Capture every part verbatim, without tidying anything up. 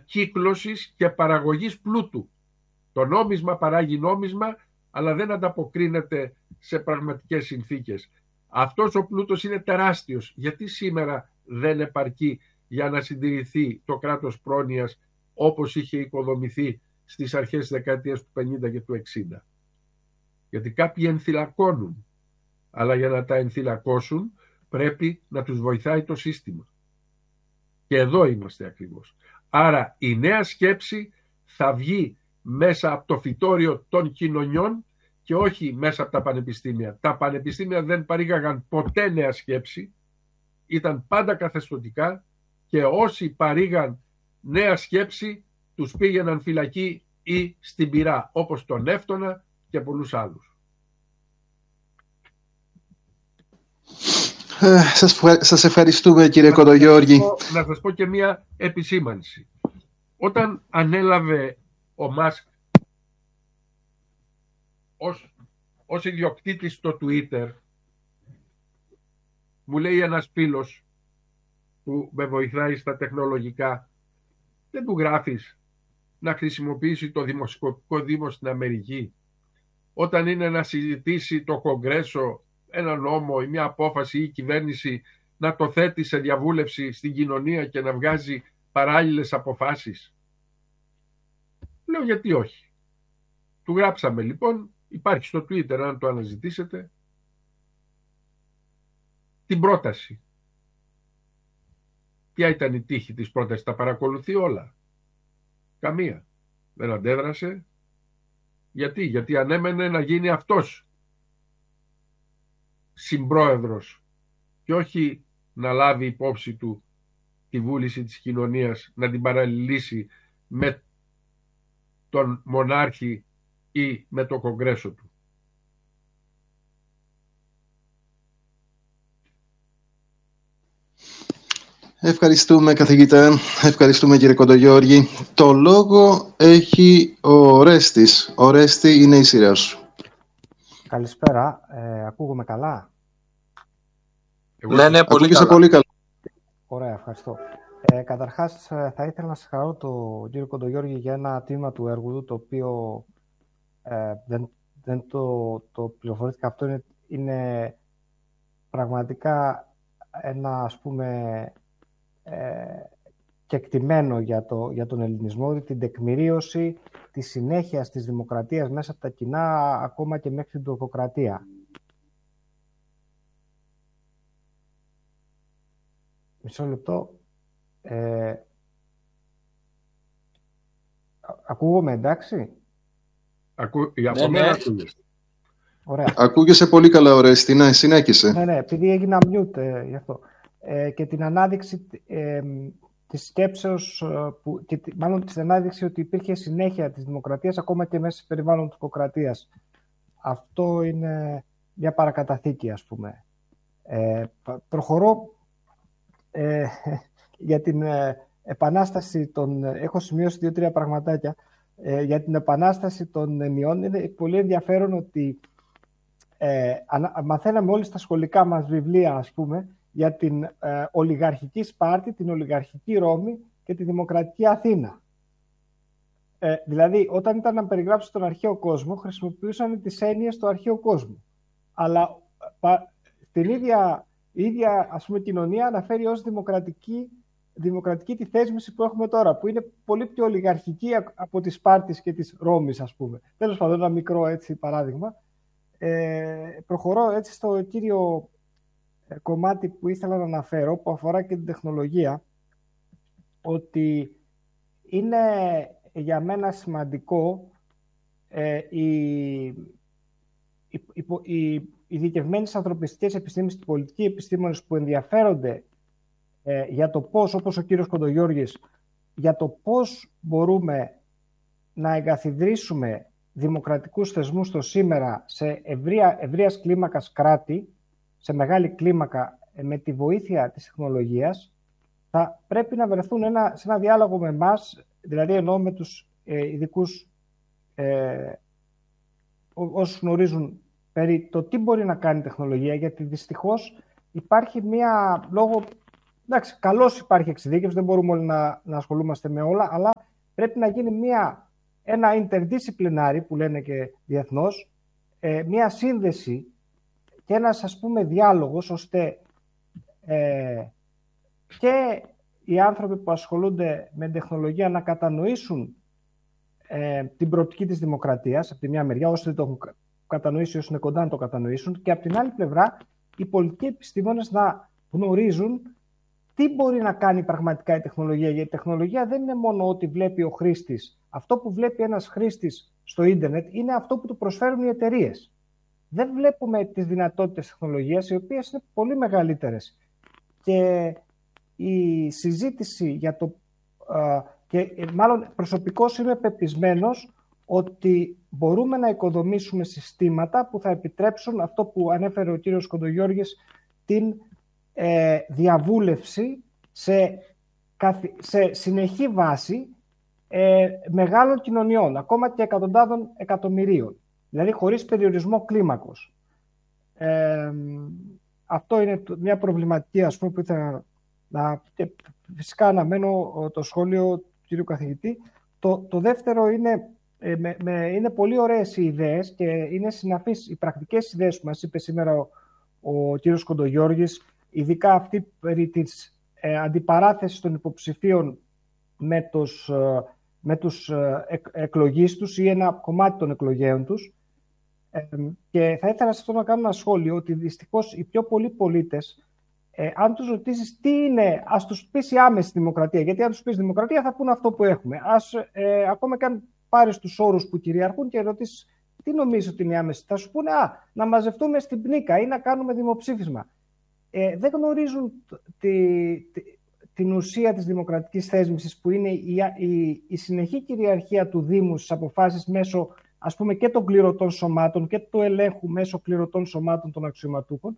ανακύκλωσης και παραγωγής πλούτου. Το νόμισμα παράγει νόμισμα, αλλά δεν ανταποκρίνεται σε πραγματικές συνθήκες. Αυτός ο πλούτος είναι τεράστιος. Γιατί σήμερα δεν επαρκεί για να συντηρηθεί το κράτος πρόνοιας όπως είχε οικοδομηθεί στις αρχές της δεκαετίας του πενήντα και του εξήντα? Γιατί κάποιοι ενθυλακώνουν, αλλά για να τα ενθυλακώσουν πρέπει να τους βοηθάει το σύστημα. Και εδώ είμαστε ακριβώς. Άρα η νέα σκέψη θα βγει μέσα από το φυτόριο των κοινωνιών και όχι μέσα από τα πανεπιστήμια. Τα πανεπιστήμια δεν παρήγαγαν ποτέ νέα σκέψη, ήταν πάντα καθεστωτικά και όσοι παρήγαν νέα σκέψη τους πήγαιναν φυλακή ή στην πυρά, όπως τον Νεύτωνα και πολλούς άλλους. Ε, σας, σας ευχαριστούμε, κύριε Κοντογιώργη. Να σας πω και μία επισήμανση. Όταν ανέλαβε ο Μάσκ ως, ως ιδιοκτήτης στο Twitter, μου λέει ένας φίλος που με βοηθάει στα τεχνολογικά, δεν του γράφεις να χρησιμοποιήσει το δημοσκοπικό δήμο στην Αμερική όταν είναι να συζητήσει το Κογκρέσο ένα νόμο ή μια απόφαση ή η κυβέρνηση, να το θέτει σε διαβούλευση στην κοινωνία και να βγάζει παράλληλες αποφάσεις? Λέω γιατί όχι. Του γράψαμε λοιπόν, υπάρχει στο Twitter αν το αναζητήσετε, την πρόταση. Ποια ήταν η τύχη της πρότασης? Τα παρακολουθεί όλα. Καμία. Δεν αντέδρασε. Γιατί? Γιατί ανέμενε να γίνει αυτός συμπρόεδρος και όχι να λάβει υπόψη του τη βούληση της κοινωνίας, να την παραλληλήσει με τον μονάρχη ή με το κογκρέσο του. Ευχαριστούμε, καθηγητά. Ευχαριστούμε, κύριε Κοντογιώργη. Το λόγο έχει ο Ρέστης. Ο Ρέστη, είναι η σειρά σου. Καλησπέρα. Ε, ακούγομαι καλά? Ναι, ναι, πολύ καλά. πολύ καλά. Ωραία, ευχαριστώ. Ε, καταρχάς, θα ήθελα να συγχαρώ τον κύριο Κοντογιώργη για ένα τμήμα του έργου του, το οποίο ε, δεν, δεν το, το πληροφορήθηκα. Αυτό είναι, είναι πραγματικά ένα, ας πούμε, ε, κεκτημένο για, το, για τον ελληνισμό, την τεκμηρίωση της συνέχειας της δημοκρατίας μέσα από τα κοινά, ακόμα και μέχρι την τουρκοκρατία. Μισό λεπτό. Ε, ακούγομαι, εντάξει? Ακού, για από μένα ακούγεσαι. Ωραία. Ακούγεσαι πολύ καλά, Ορέστη. Ναι, συνέχισε. Ναι, ναι, επειδή έγινα mute ε, γι' αυτό. Ε, και την ανάδειξη ε, της σκέψεως, που, και, μάλλον την ανάδειξη ότι υπήρχε συνέχεια της δημοκρατίας ακόμα και μέσα σε περιβάλλον τουρκοκρατίας. Αυτό είναι μια παρακαταθήκη, ας πούμε. Ε, προχωρώ ε, για την ε, επανάσταση των... Έχω σημειώσει δύο-τρία πραγματάκια. Ε, για την επανάσταση των ενιών είναι πολύ ενδιαφέρον ότι ε, ανα, μαθαίναμε όλοι στα σχολικά μας βιβλία, ας πούμε, για την ε, ολιγαρχική Σπάρτη, την ολιγαρχική Ρώμη και τη δημοκρατική Αθήνα. Ε, δηλαδή, όταν ήταν να περιγράψουν τον αρχαίο κόσμο, χρησιμοποιούσαν τις έννοιες του αρχαίου κόσμου. Αλλά πα, την ίδια, ίδια ας πούμε, κοινωνία αναφέρει ως δημοκρατική, δημοκρατική τη θέσμηση που έχουμε τώρα, που είναι πολύ πιο ολιγαρχική από τη Σπάρτης και της Ρώμης, ας πούμε. Τέλος πάντων, ένα μικρό έτσι, παράδειγμα. Ε, προχωρώ έτσι στο κύριο κομμάτι που ήθελα να αναφέρω, που αφορά και την τεχνολογία, ότι είναι για μένα σημαντικό ε, οι, οι, οι, οι ειδικευμένες ανθρωπιστικές επιστήμες και οι πολιτικοί επιστήμονες που ενδιαφέρονται ε, για το πώς, όπως ο κύριος Κοντογιώργης, για το πώς μπορούμε να εγκαθιδρύσουμε δημοκρατικούς θεσμούς στο σήμερα σε ευρεία, ευρείας κλίμακας κράτη, σε μεγάλη κλίμακα με τη βοήθεια της τεχνολογίας, θα πρέπει να βρεθούν ένα, σε ένα διάλογο με εμάς, δηλαδή εννοώ με τους ε, ειδικούς ε, όσους γνωρίζουν περί το τι μπορεί να κάνει η τεχνολογία, γιατί δυστυχώς υπάρχει μία, λόγω εντάξει, καλώς υπάρχει εξειδίκευση, δεν μπορούμε όλοι να, να ασχολούμαστε με όλα, αλλά πρέπει να γίνει μια, ένα interdisciplinary, που λένε και διεθνώς, ε, μια σύνδεση και ένας, ας πούμε, διάλογος, ώστε ε, και οι άνθρωποι που ασχολούνται με τεχνολογία να κατανοήσουν ε, την προοπτική της δημοκρατίας, από τη μια μεριά, όσοι δεν το έχουν κατανοήσει, όσοι είναι κοντά να το κατανοήσουν, και από την άλλη πλευρά, οι πολιτικοί επιστήμονες να γνωρίζουν τι μπορεί να κάνει πραγματικά η τεχνολογία. Γιατί η τεχνολογία δεν είναι μόνο ό,τι βλέπει ο χρήστης. Αυτό που βλέπει ένας χρήστης στο ίντερνετ είναι αυτό που του προσφέρουν οι εταιρείες. Δεν βλέπουμε τις δυνατότητες τεχνολογίας, οι οποίες είναι πολύ μεγαλύτερες. Και η συζήτηση για το... και μάλλον προσωπικώς είμαι πεπισμένος ότι μπορούμε να οικοδομήσουμε συστήματα που θα επιτρέψουν αυτό που ανέφερε ο κύριος Κοντογιώργης, την ε, διαβούλευση σε, σε συνεχή βάση ε, μεγάλων κοινωνιών, ακόμα και εκατοντάδων εκατομμυρίων, δηλαδή χωρίς περιορισμό κλίμακος. Ε, αυτό είναι μια προβληματική, ας πούμε, που ήθελα να... Και φυσικά αναμένω το σχόλιο του κύριου καθηγητή. Το, το δεύτερο είναι, ε, με, με, είναι πολύ ωραίες οι ιδέες και είναι συναφείς οι πρακτικές ιδέες που μας είπε σήμερα ο, ο κύριος Κοντογιώργης, ειδικά αυτή περί της ε, αντιπαράθεσης των υποψηφίων με τους, ε, με τους ε, εκ, εκλογείς τους ή ένα κομμάτι των εκλογέων τους. Ε, και θα ήθελα σε αυτό να κάνω ένα σχόλιο, ότι δυστυχώς οι πιο πολλοί πολίτες, ε, αν τους ρωτήσεις τι είναι, ας τους πεις η άμεση δημοκρατία, γιατί αν τους πεις δημοκρατία θα πούνε αυτό που έχουμε. Ας, ε, ακόμα και αν πάρεις τους όρους που κυριαρχούν και ρωτήσεις τι νομίζεις ότι είναι η άμεση, θα σου πούνε α, να μαζευτούμε στην πνίκα ή να κάνουμε δημοψήφισμα. Ε, δεν γνωρίζουν τη, τη, την ουσία της δημοκρατικής θέσμησης, που είναι η, η, η συνεχή κυριαρχία του Δήμου στις αποφάσεις μέσω, ας πούμε, και των κληρωτών σωμάτων και του ελέγχου μέσω κληρωτών σωμάτων των αξιωματούχων.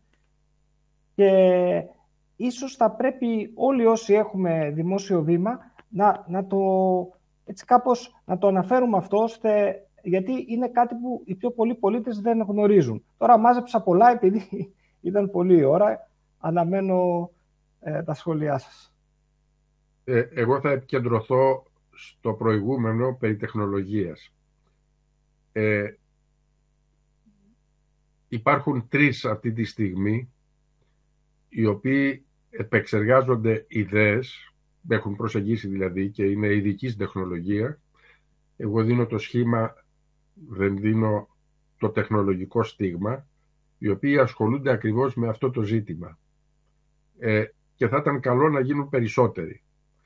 Και ίσως θα πρέπει όλοι όσοι έχουμε δημόσιο βήμα να, να, το, έτσι κάπως, να το αναφέρουμε αυτό, ώστε, γιατί είναι κάτι που οι πιο πολλοί πολίτες δεν γνωρίζουν. Τώρα μάζεψα πολλά επειδή ήταν πολλή η ώρα. Αναμένω ε, τα σχόλιά σας. Ε, εγώ θα επικεντρωθώ στο προηγούμενο περί τεχνολογίας. Ε, υπάρχουν τρεις αυτή τη στιγμή οι οποίοι επεξεργάζονται ιδέες, έχουν προσεγγίσει δηλαδή και είναι ειδική τεχνολογία. Εγώ δίνω το σχήμα, δεν δίνω το τεχνολογικό στίγμα, οι οποίοι ασχολούνται ακριβώς με αυτό το ζήτημα. Ε, και θα ήταν καλό να γίνουν περισσότεροι.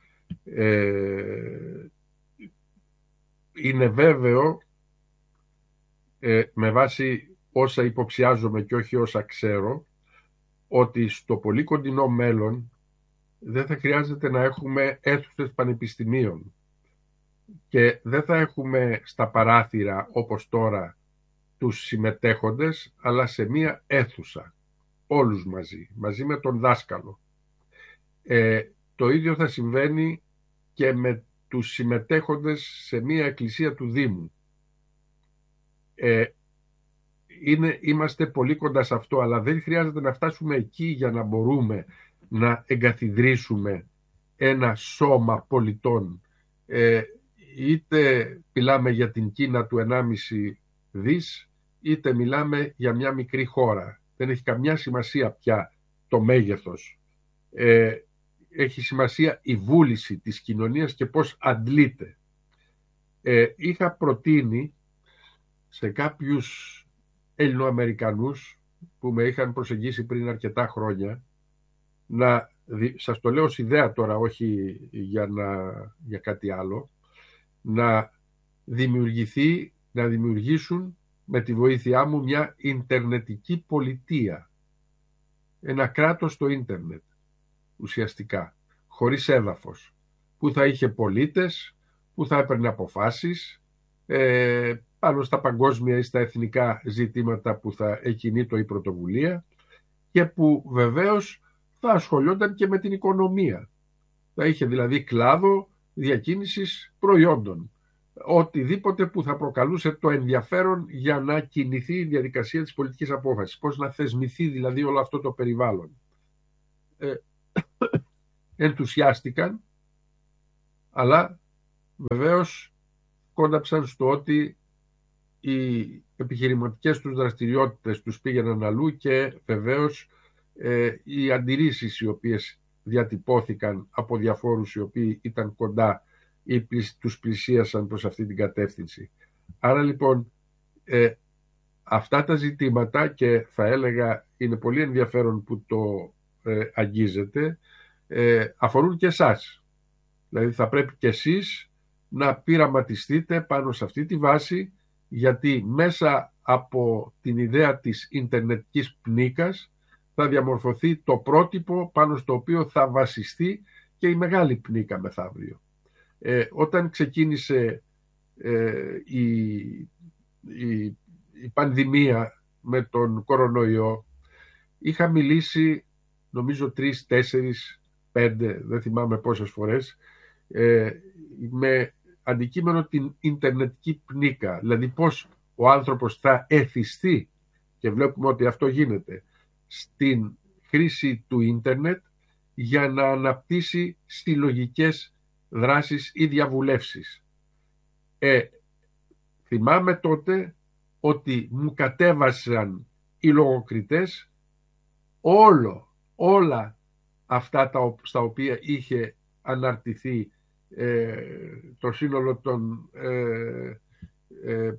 Ε, είναι βέβαιο, ε, με βάση όσα υποψιάζομαι και όχι όσα ξέρω, ότι στο πολύ κοντινό μέλλον δεν θα χρειάζεται να έχουμε αίθουσες πανεπιστημίων και δεν θα έχουμε στα παράθυρα όπως τώρα τους συμμετέχοντες, αλλά σε μία αίθουσα, όλους μαζί, μαζί με τον δάσκαλο. Ε, το ίδιο θα συμβαίνει και με τους συμμετέχοντες σε μία εκκλησία του Δήμου. Ε, είναι, είμαστε πολύ κοντά σε αυτό, αλλά δεν χρειάζεται να φτάσουμε εκεί για να μπορούμε να εγκαθιδρύσουμε ένα σώμα πολιτών. Ε, είτε μιλάμε για την Κίνα του ενάμιση δις, είτε μιλάμε για μια μικρή χώρα. Δεν έχει καμιά σημασία πια το μέγεθος. Ε, έχει σημασία η βούληση της κοινωνίας και πώς αντλείται. Ε, είχα προτείνει σε κάποιους Ελληνοαμερικανούς που με είχαν προσεγγίσει πριν αρκετά χρόνια, να, σας το λέω ως ιδέα τώρα, όχι για, να, για κάτι άλλο, να δημιουργηθεί, να δημιουργήσουν με τη βοήθειά μου μια ιντερνετική πολιτεία. Ένα κράτος στο ίντερνετ, ουσιαστικά, χωρίς έδαφος, που θα είχε πολίτες, που θα έπαιρνε αποφάσεις ε, πάνω στα παγκόσμια ή στα εθνικά ζητήματα που θα εκκινήτω η πρωτοβουλία και που βεβαίως θα ασχολιόταν και με την οικονομία. Θα είχε δηλαδή κλάδο διακίνησης προϊόντων. Οτιδήποτε που θα προκαλούσε το ενδιαφέρον για να κινηθεί η διαδικασία της πολιτικής απόφασης. Πώς να θεσμηθεί δηλαδή όλο αυτό το περιβάλλον. Ε, ενθουσιάστηκαν, αλλά βεβαίως κόνταψαν στο ότι οι επιχειρηματικές τους δραστηριότητες τους πήγαιναν αλλού και βεβαίως ε, οι αντιρρήσεις οι οποίες διατυπώθηκαν από διαφόρους οι οποίοι ήταν κοντά ή τους πλησίασαν προς αυτή την κατεύθυνση. Άρα λοιπόν ε, αυτά τα ζητήματα, και θα έλεγα είναι πολύ ενδιαφέρον που το ε, αγγίζετε, ε, αφορούν και εσάς. Δηλαδή θα πρέπει και εσείς να πειραματιστείτε πάνω σε αυτή τη βάση, γιατί μέσα από την ιδέα της ιντερνετικής πνίκας θα διαμορφωθεί το πρότυπο πάνω στο οποίο θα βασιστεί και η μεγάλη πνίκα μεθαύριο. Ε, όταν ξεκίνησε ε, η, η, η πανδημία με τον κορονοϊό, είχα μιλήσει νομίζω τρεις, τέσσερις, πέντε, δεν θυμάμαι πόσες φορές, ε, με αντικείμενο την ιντερνετική πνίκα, δηλαδή πώς ο άνθρωπος θα εθιστεί, και βλέπουμε ότι αυτό γίνεται, στην χρήση του ίντερνετ για να αναπτύσσει συλλογικές δράσεις ή διαβουλεύσεις. Ε, θυμάμαι τότε ότι μου κατέβασαν οι λογοκριτές όλο, όλα αυτά τα, στα οποία είχε αναρτηθεί ε, το σύνολο των ε, ε,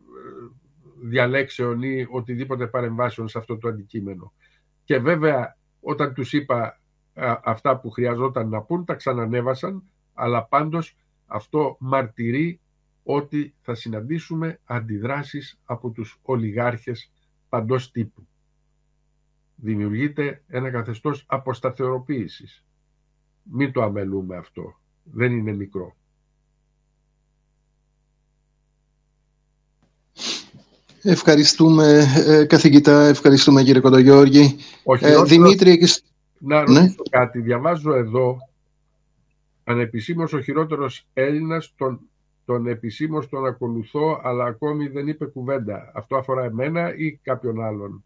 διαλέξεων ή οτιδήποτε παρεμβάσεων σε αυτό το αντικείμενο. Και βέβαια όταν τους είπα α, αυτά που χρειαζόταν να πούν, τα ξανανέβασαν, αλλά πάντως αυτό μαρτυρεί ότι θα συναντήσουμε αντιδράσεις από τους ολιγάρχες παντός τύπου. Δημιουργείται ένα καθεστώς αποσταθεροποίησης. Μην το αμελούμε αυτό. Δεν είναι μικρό. Ευχαριστούμε ε, καθηγητά, ευχαριστούμε κύριε Κοντογιώργη. Ε, Δημήτρη, και... Να ρωτήσω ναι. κάτι. Διαβάζω εδώ, ανεπισήμως ο χειρότερος Έλληνας, τον, τον επισήμως τον ακολουθώ, αλλά ακόμη δεν είπε κουβέντα. Αυτό αφορά εμένα ή κάποιον άλλον?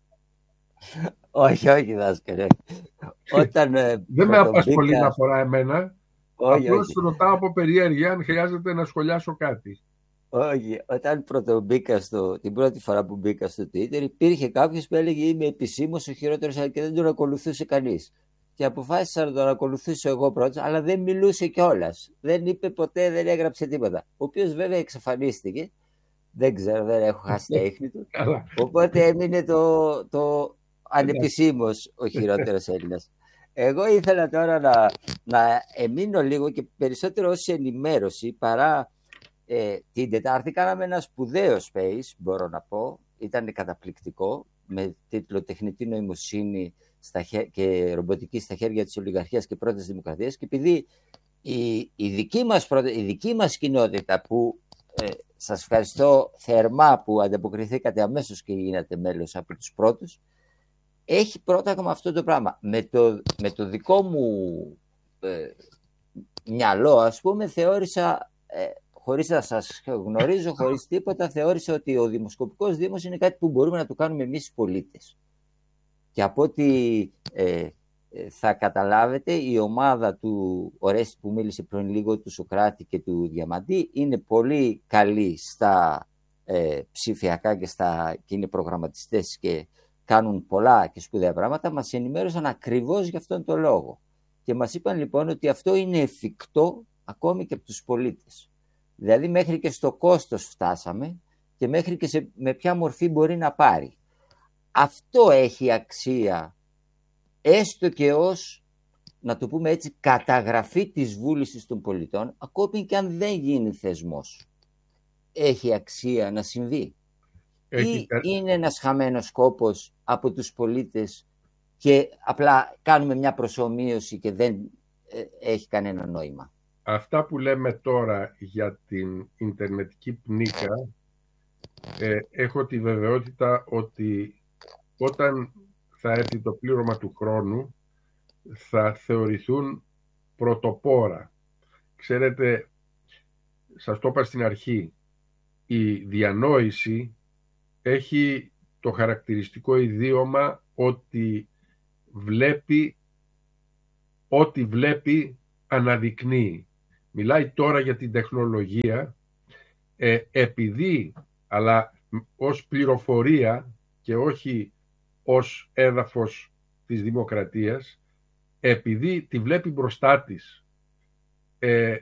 Όχι, όχι δάσκαλε. Όταν, δεν με απασχολεί μπήκα... να αφορά εμένα. Όχι, απλώς όχι. ρωτάω από περιέργεια αν χρειάζεται να σχολιάσω κάτι. Όχι, όταν πρωτομπήκα στο, την πρώτη φορά που μπήκα στο Twitter, υπήρχε κάποιος που έλεγε είμαι επισήμως ο χειρότερος και δεν τον ακολουθούσε κανείς. Και αποφάσισα να τον ακολουθήσω εγώ πρώτος, αλλά δεν μιλούσε κιόλας. Δεν είπε ποτέ, δεν έγραψε τίποτα. Ο οποίος βέβαια εξαφανίστηκε. Δεν ξέρω, δεν έχω χάσει τα ίχνη του. Οπότε έμεινε το, το ανεπισήμως ο χειρότερος Έλληνας. Εγώ ήθελα τώρα να, να εμείνω λίγο και περισσότερο ως ενημέρωση παρά. Ε, την Τετάρτη κάναμε ένα σπουδαίο space, μπορώ να πω, ήταν καταπληκτικό, με τίτλο «Τεχνητή νοημοσύνη στα χέ... και ρομποτική στα χέρια της ολιγαρχίας και πρώτης δημοκρατίας», και επειδή η, η, δική, μας πρώτη, η δική μας κοινότητα που ε, σας ευχαριστώ θερμά που ανταποκριθήκατε αμέσως και γίνατε μέλος από τους πρώτους, έχει πρόταγμα αυτό το πράγμα. Με το, με το δικό μου ε, μυαλό, ας πούμε, θεώρησα... Ε, χωρίς να σας γνωρίζω, χωρίς τίποτα, θεώρησα ότι ο δημοσκοπικός δήμος είναι κάτι που μπορούμε να το κάνουμε εμείς οι πολίτες. Και από ό,τι ε, θα καταλάβετε, η ομάδα του Ορέστη που μίλησε πριν λίγο, του Σοκράτη και του Διαμαντή, είναι πολύ καλή στα ε, ψηφιακά και, στα, και είναι προγραμματιστές και κάνουν πολλά και σπουδαία πράγματα. Μας ενημέρωσαν ακριβώς για αυτόν τον λόγο. Και μας είπαν λοιπόν ότι αυτό είναι εφικτό ακόμη και από τους πολίτες. Δηλαδή μέχρι και στο κόστος φτάσαμε και μέχρι και σε, με ποια μορφή μπορεί να πάρει. Αυτό έχει αξία, έστω και ως, να το πούμε έτσι, καταγραφή της βούλησης των πολιτών, ακόμη και αν δεν γίνει θεσμός. Έχει αξία να συμβεί. Έχει... Ή είναι ένας χαμένος κόπος από τους πολίτες και απλά κάνουμε μια προσομοίωση και δεν ε, έχει κανένα νόημα. Αυτά που λέμε τώρα για την ιντερνετική πνίκα, ε, έχω τη βεβαιότητα ότι όταν θα έρθει το πλήρωμα του χρόνου θα θεωρηθούν πρωτοπόρα. Ξέρετε, σας το είπα στην αρχή, η διανόηση έχει το χαρακτηριστικό ιδίωμα ότι βλέπει ό,τι βλέπει αναδεικνύει. Μιλάει τώρα για την τεχνολογία, ε, επειδή, αλλά ως πληροφορία και όχι ως έδαφος της δημοκρατίας, επειδή τη βλέπει μπροστά της. Ε,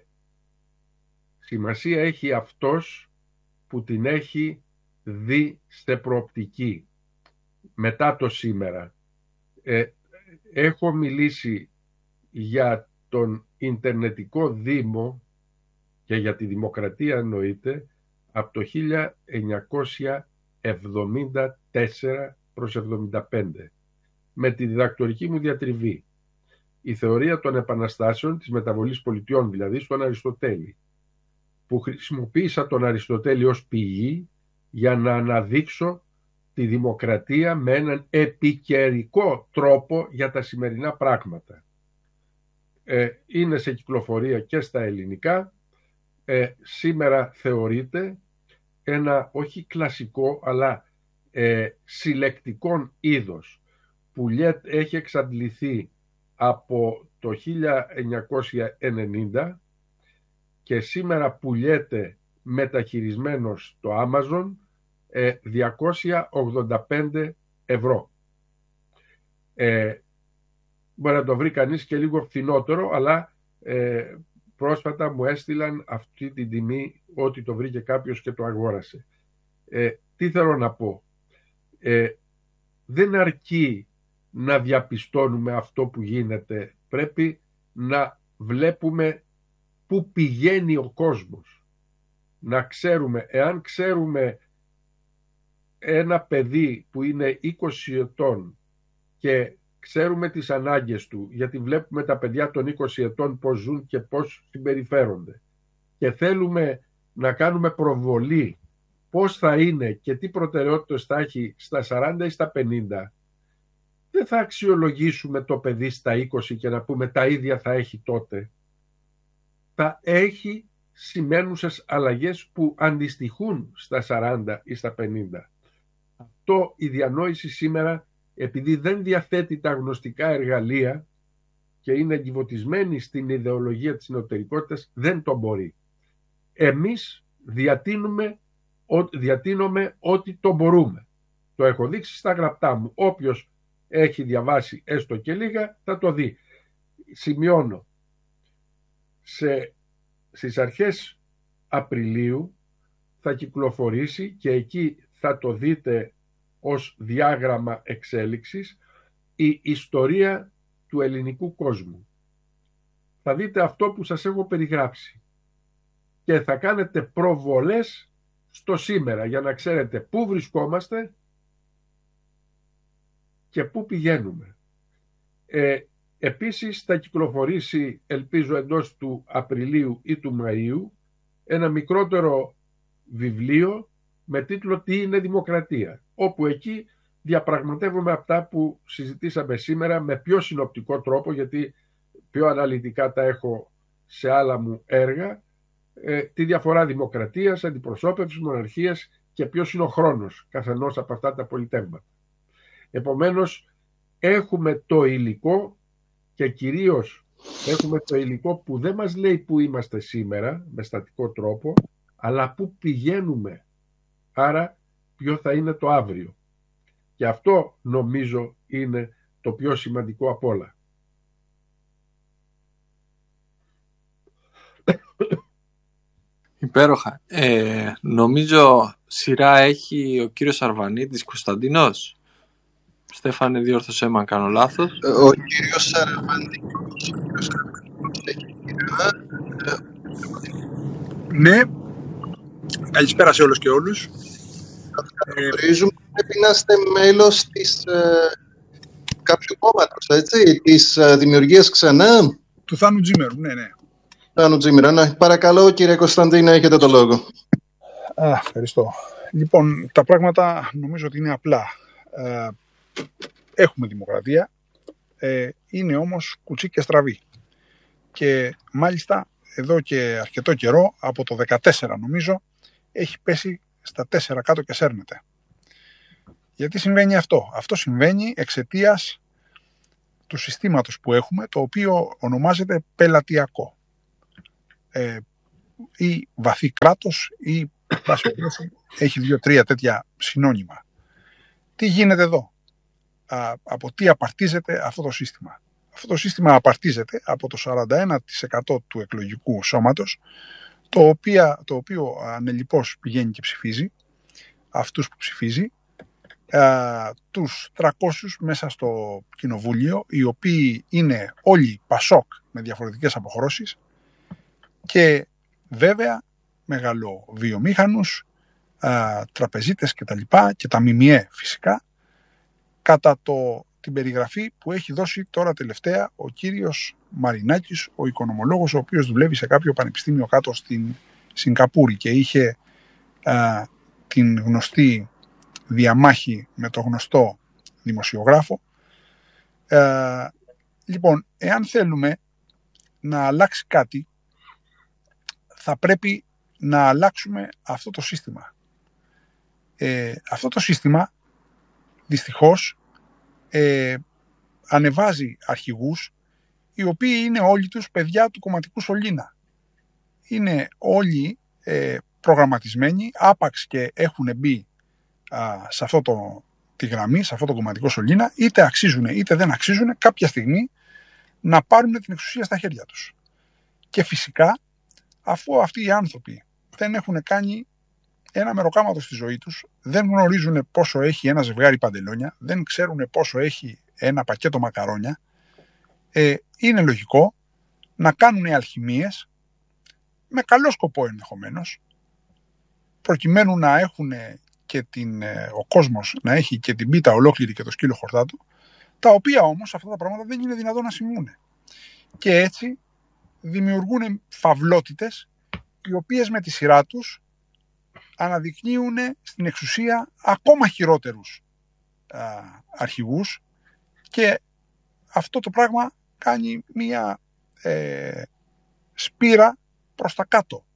σημασία έχει αυτός που την έχει δει σε προοπτική μετά το σήμερα. Ε, έχω μιλήσει για τον Ιντερνετικό Δήμο και για τη δημοκρατία εννοείται από το χίλια εννιακόσια εβδομήντα τέσσερα προς εβδομήντα πέντε με τη διδακτορική μου διατριβή. Η θεωρία των επαναστάσεων, της μεταβολής πολιτιών δηλαδή, στον Αριστοτέλη, που χρησιμοποίησα τον Αριστοτέλη ως πηγή για να αναδείξω τη δημοκρατία με έναν επικαιρικό τρόπο για τα σημερινά πράγματα. Ε, είναι σε κυκλοφορία και στα ελληνικά. Ε, σήμερα θεωρείται ένα όχι κλασικό αλλά ε, συλλεκτικό είδος που έχει εξαντληθεί από το χίλια εννιακόσια ενενήντα και σήμερα πουλιέται μεταχειρισμένο στο Amazon ε, διακόσια ογδόντα πέντε ευρώ. Ε, μπορεί να το βρει κανείς και λίγο φθηνότερο, αλλά ε, πρόσφατα μου έστειλαν αυτή την τιμή ότι το βρήκε κάποιος και το αγόρασε. Ε, τι θέλω να πω. Ε, δεν αρκεί να διαπιστώνουμε αυτό που γίνεται. Πρέπει να βλέπουμε πού πηγαίνει ο κόσμος. Να ξέρουμε, εάν ξέρουμε ένα παιδί που είναι είκοσι ετών και ξέρουμε τις ανάγκες του, γιατί βλέπουμε τα παιδιά των είκοσι ετών πώς ζουν και πώς συμπεριφέρονται, και θέλουμε να κάνουμε προβολή πώς θα είναι και τι προτεραιότητες θα έχει στα σαράντα ή στα πενήντα, δεν θα αξιολογήσουμε το παιδί στα είκοσι και να πούμε τα ίδια θα έχει τότε. Θα έχει σημαίνουσες αλλαγές που αντιστοιχούν στα σαράντα ή στα πενήντα. Αυτό η διανόηση σήμερα, επειδή δεν διαθέτει τα γνωστικά εργαλεία και είναι εγκυβωτισμένη στην ιδεολογία της νεωτερικότητας, δεν το μπορεί. Εμείς διατείνουμε, διατείνουμε ό,τι το μπορούμε. Το έχω δείξει στα γραπτά μου. Όποιος έχει διαβάσει έστω και λίγα θα το δει. Σημειώνω. Σε, στις αρχές Απριλίου θα κυκλοφορήσει, και εκεί θα το δείτε ως διάγραμμα εξέλιξης, η ιστορία του ελληνικού κόσμου. Θα δείτε αυτό που σας έχω περιγράψει και θα κάνετε προβολές στο σήμερα για να ξέρετε πού βρισκόμαστε και πού πηγαίνουμε. Ε, επίσης θα κυκλοφορήσει, ελπίζω εντός του Απριλίου ή του Μαΐου, ένα μικρότερο βιβλίο με τίτλο «Τι είναι δημοκρατία», όπου εκεί διαπραγματεύομαι αυτά που συζητήσαμε σήμερα με πιο συνοπτικό τρόπο, γιατί πιο αναλυτικά τα έχω σε άλλα μου έργα, ε, τη διαφορά δημοκρατίας, αντιπροσώπευσης, μοναρχίας και ποιος είναι ο χρόνος καθενός από αυτά τα πολιτεύματα. Επομένως, έχουμε το υλικό, και κυρίως έχουμε το υλικό που δεν μας λέει που είμαστε σήμερα με στατικό τρόπο, αλλά που πηγαίνουμε. Άρα ποιο θα είναι το αύριο. Και αυτό νομίζω είναι το πιο σημαντικό απ' όλα. Υπέροχα. Ε, νομίζω σειρά έχει ο κύριος Αρβανίτης Κωνσταντίνος. Στέφανε, διόρθωσέ με αν κάνω λάθος. Ο κύριος Αρβανίτης. Ναι. Καλησπέρα σε όλους και όλους. Γνωρίζουμε ότι πρέπει να είστε μέλος της ε, κάποιου κόμματος, έτσι, της ε, δημιουργίας ξανά. Του Θάνου Τζίμερου, ναι, ναι. Θάνου Τζίμερα, ναι. Παρακαλώ, κύριε Κωνσταντίνε, έχετε το λόγο. Α, ευχαριστώ. Λοιπόν, τα πράγματα νομίζω ότι είναι απλά. Ε, έχουμε δημοκρατία, ε, είναι όμως κουτσί και στραβή. Και μάλιστα εδώ και αρκετό καιρό, από το δεκατέσσερα νομίζω, έχει πέσει στα τέσσερα κάτω και σέρνεται. Γιατί συμβαίνει αυτό? Αυτό συμβαίνει εξαιτίας του συστήματος που έχουμε, το οποίο ονομάζεται πελατειακό ε, ή βαθύ κράτος ή έχει δύο-τρία τέτοια συνώνυμα. Τι γίνεται εδώ? Α, από τι απαρτίζεται αυτό το σύστημα? Αυτό το σύστημα απαρτίζεται από το σαράντα ένα τοις εκατό του εκλογικού σώματος, το οποίο, το οποίο ανελιπώς πηγαίνει και ψηφίζει αυτούς που ψηφίζει, α, τους τριακόσιους μέσα στο κοινοβούλιο, οι οποίοι είναι όλοι πασόκ με διαφορετικές αποχρώσεις, και βέβαια μεγαλοβιομήχανους, α, τραπεζίτες και τα λοιπά, και τα ΜΜΕ φυσικά, κατά το, την περιγραφή που έχει δώσει τώρα τελευταία ο κύριος Μαρινάκης, ο οικονομολόγος, ο οποίος δουλεύει σε κάποιο πανεπιστήμιο κάτω στην Σιγκαπούρη και είχε α, την γνωστή διαμάχη με το γνωστό δημοσιογράφο. Ε, λοιπόν, εάν θέλουμε να αλλάξει κάτι, θα πρέπει να αλλάξουμε αυτό το σύστημα. Ε, αυτό το σύστημα, δυστυχώς, ε, ανεβάζει αρχηγούς, οι οποίοι είναι όλοι τους παιδιά του κομματικού σωλήνα. Είναι όλοι ε, προγραμματισμένοι, άπαξ και έχουν μπει α, σε αυτό το, τη γραμμή, σε αυτό το κομματικό σωλήνα, είτε αξίζουν είτε δεν αξίζουν κάποια στιγμή να πάρουν την εξουσία στα χέρια τους. Και φυσικά, αφού αυτοί οι άνθρωποι δεν έχουν κάνει ένα μεροκάματο στη ζωή τους, δεν γνωρίζουν πόσο έχει ένα ζευγάρι παντελόνια, δεν ξέρουν πόσο έχει ένα πακέτο μακαρόνια, ε, είναι λογικό να κάνουν αλχημίες, με καλό σκοπό ενδεχομένως, προκειμένου να έχουν και την, ο κόσμος να έχει και την πίτα ολόκληρη και το σκύλο χορτάτο, τα οποία όμως αυτά τα πράγματα δεν είναι δυνατόν να συμβούν. Και έτσι δημιουργούν φαυλότητες, οι οποίες με τη σειρά τους αναδεικνύουν στην εξουσία ακόμα χειρότερους α, αρχηγούς, και αυτό το πράγμα κάνει μία ε, σπήρα προς τα κάτω.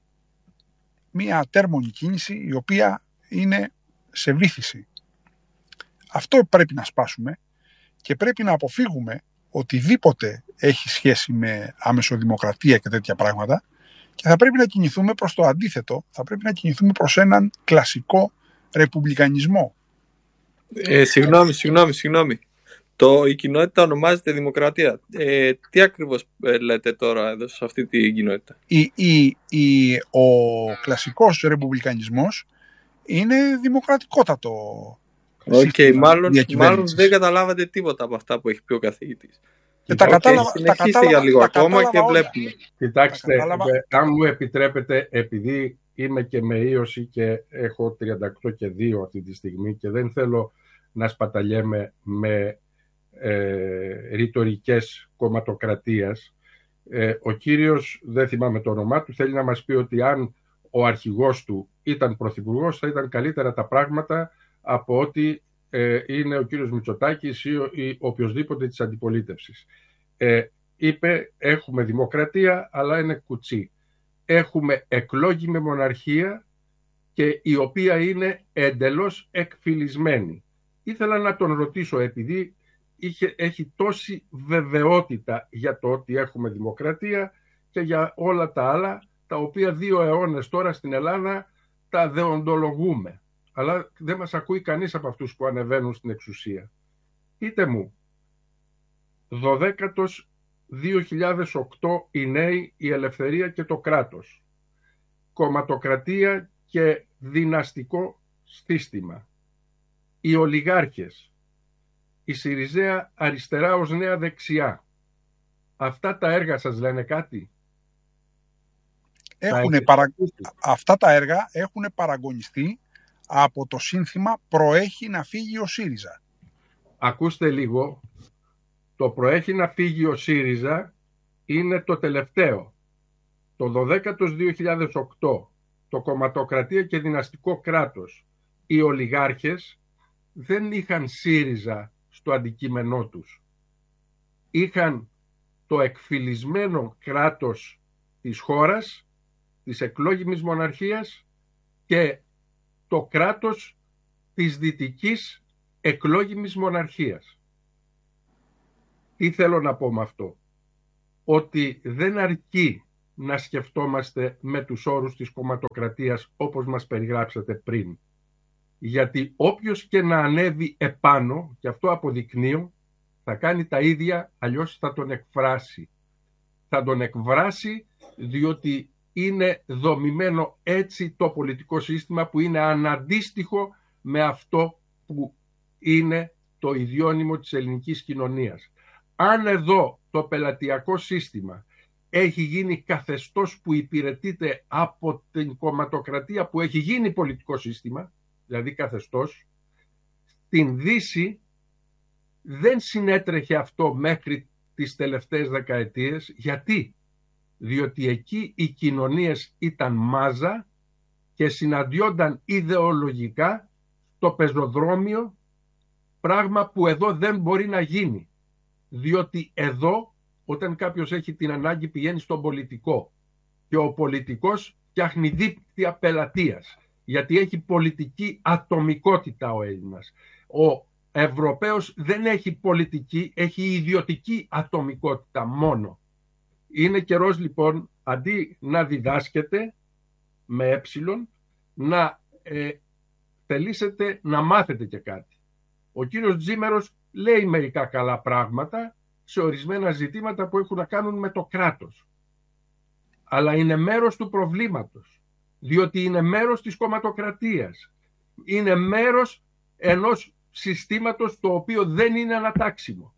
Μία ατέρμονη κίνηση, η οποία είναι σε βύθιση. Αυτό πρέπει να σπάσουμε, και πρέπει να αποφύγουμε οτιδήποτε έχει σχέση με άμεσοδημοκρατία και τέτοια πράγματα, και θα πρέπει να κινηθούμε προς το αντίθετο, θα πρέπει να κινηθούμε προς έναν κλασικό ρεπουμπλικανισμό. Ε, συγγνώμη, συγγνώμη, συγγνώμη. Το, η κοινότητα ονομάζεται δημοκρατία. Ε, τι ακριβώς ε, λέτε τώρα εδώ σε αυτή την κοινότητα? Η, η, η, ο κλασικός ρεπουμπλικανισμός είναι δημοκρατικότατο. Οκ, okay, μάλλον, μάλλον δεν καταλάβατε τίποτα από αυτά που έχει πει ο καθηγητής. Και τα okay, κατάλαβα, συνεχίστε τα για λίγο τα ακόμα και όλα. βλέπουμε. Κοιτάξτε, αν μου επιτρέπετε, επειδή είμαι και με ίωση και έχω τριάντα οκτώ και δύο αυτή τη στιγμή και δεν θέλω να σπαταλιέμαι με ε, ρητορικές κομματοκρατίας, ε, ο κύριος, δεν θυμάμαι το όνομά του, θέλει να μας πει ότι αν ο αρχηγός του ήταν πρωθυπουργός θα ήταν καλύτερα τα πράγματα από ότι ε, είναι ο κύριος Μητσοτάκης ή, ο, ή οποιοσδήποτε της αντιπολίτευσης. Ε, είπε έχουμε δημοκρατία, αλλά είναι κουτσί. Έχουμε εκλόγιμη μοναρχία, και η οποία είναι εντελώς εκφυλισμένη. Ήθελα να τον ρωτήσω, επειδή είχε, έχει τόση βεβαιότητα για το ότι έχουμε δημοκρατία και για όλα τα άλλα, τα οποία δύο αιώνες τώρα στην Ελλάδα τα δεοντολογούμε. Αλλά δεν μας ακούει κανείς από αυτούς που ανεβαίνουν στην εξουσία. Πείτε μου, δωδέκατος δύο χιλιάδες οκτώ οι νέοι, η ελευθερία και το κράτος, κομματοκρατία και δυναστικό σύστημα, οι ολιγάρχες, η Συριζέα αριστερά ως νέα δεξιά. Αυτά τα έργα σας λένε κάτι? Έχουνε παρα... Αυτά τα έργα έχουν παραγωνιστεί από το σύνθημα «Προέχει να φύγει ο ΣΥΡΙΖΑ». Ακούστε λίγο, το «Προέχει να φύγει ο ΣΥΡΙΖΑ» είναι το τελευταίο. Το δωδέκατος δύο χιλιάδες οκτώ, το κομματοκρατία και δυναστικό κράτος, οι ολιγάρχες δεν είχαν ΣΥΡΙΖΑ στο αντικείμενό τους. Είχαν το εκφυλισμένο κράτος της χώρας, της εκλόγιμης μοναρχίας, και το κράτος της δυτικής εκλόγιμης μοναρχίας. Τι θέλω να πω με αυτό? Ότι δεν αρκεί να σκεφτόμαστε με τους όρους της κομματοκρατίας όπως μας περιγράψατε πριν. Γιατί όποιος και να ανέβει επάνω, και αυτό αποδεικνύω, θα κάνει τα ίδια, αλλιώς θα τον εκφράσει. Θα τον εκφράσει διότι είναι δομημένο έτσι το πολιτικό σύστημα που είναι αναντίστοιχο με αυτό που είναι το ιδιώνυμο της ελληνικής κοινωνίας. Αν εδώ το πελατειακό σύστημα έχει γίνει καθεστώς που υπηρετείται από την κομματοκρατία που έχει γίνει πολιτικό σύστημα, δηλαδή καθεστώς, στην Δύση δεν συνέτρεχε αυτό μέχρι τις τελευταίες δεκαετίες. Γιατί? Διότι εκεί οι κοινωνίες ήταν μάζα και συναντιόνταν ιδεολογικά στο πεζοδρόμιο, πράγμα που εδώ δεν μπορεί να γίνει. Διότι εδώ, όταν κάποιος έχει την ανάγκη, πηγαίνει στον πολιτικό και ο πολιτικός φτιάχνει δίκτυα πελατείας, γιατί έχει πολιτική ατομικότητα ο Έλληνας. Ο Ευρωπαίος δεν έχει πολιτική, έχει ιδιωτική ατομικότητα μόνο. Είναι καιρός λοιπόν, αντί να διδάσκετε με έψιλον, να ε, θελήσετε να μάθετε και κάτι. Ο κύριος Τζίμερος λέει μερικά καλά πράγματα σε ορισμένα ζητήματα που έχουν να κάνουν με το κράτος. Αλλά είναι μέρος του προβλήματος, διότι είναι μέρος της κομματοκρατίας. Είναι μέρος ενός συστήματος το οποίο δεν είναι ανατάξιμο.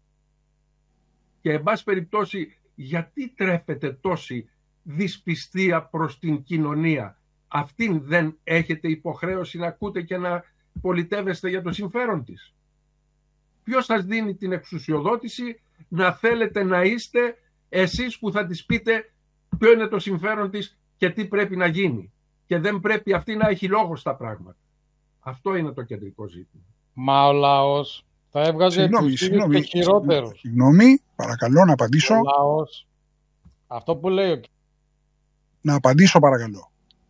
Και εν πάση περιπτώσει, γιατί τρέφεται τόση δυσπιστία προς την κοινωνία? Αυτήν δεν έχετε υποχρέωση να ακούτε και να πολιτεύεστε για το συμφέρον της? Ποιος σας δίνει την εξουσιοδότηση να θέλετε να είστε εσείς που θα της πείτε ποιο είναι το συμφέρον της και τι πρέπει να γίνει? Και δεν πρέπει αυτή να έχει λόγο στα πράγματα. Αυτό είναι το κεντρικό ζήτημα. Μα ο λαός θα έβγαζε τους ίδιους και χειρότερους. Συγγνώμη, παρακαλώ να απαντήσω. Ο λαός, αυτό που λέει ο... Να απαντήσω παρακαλώ.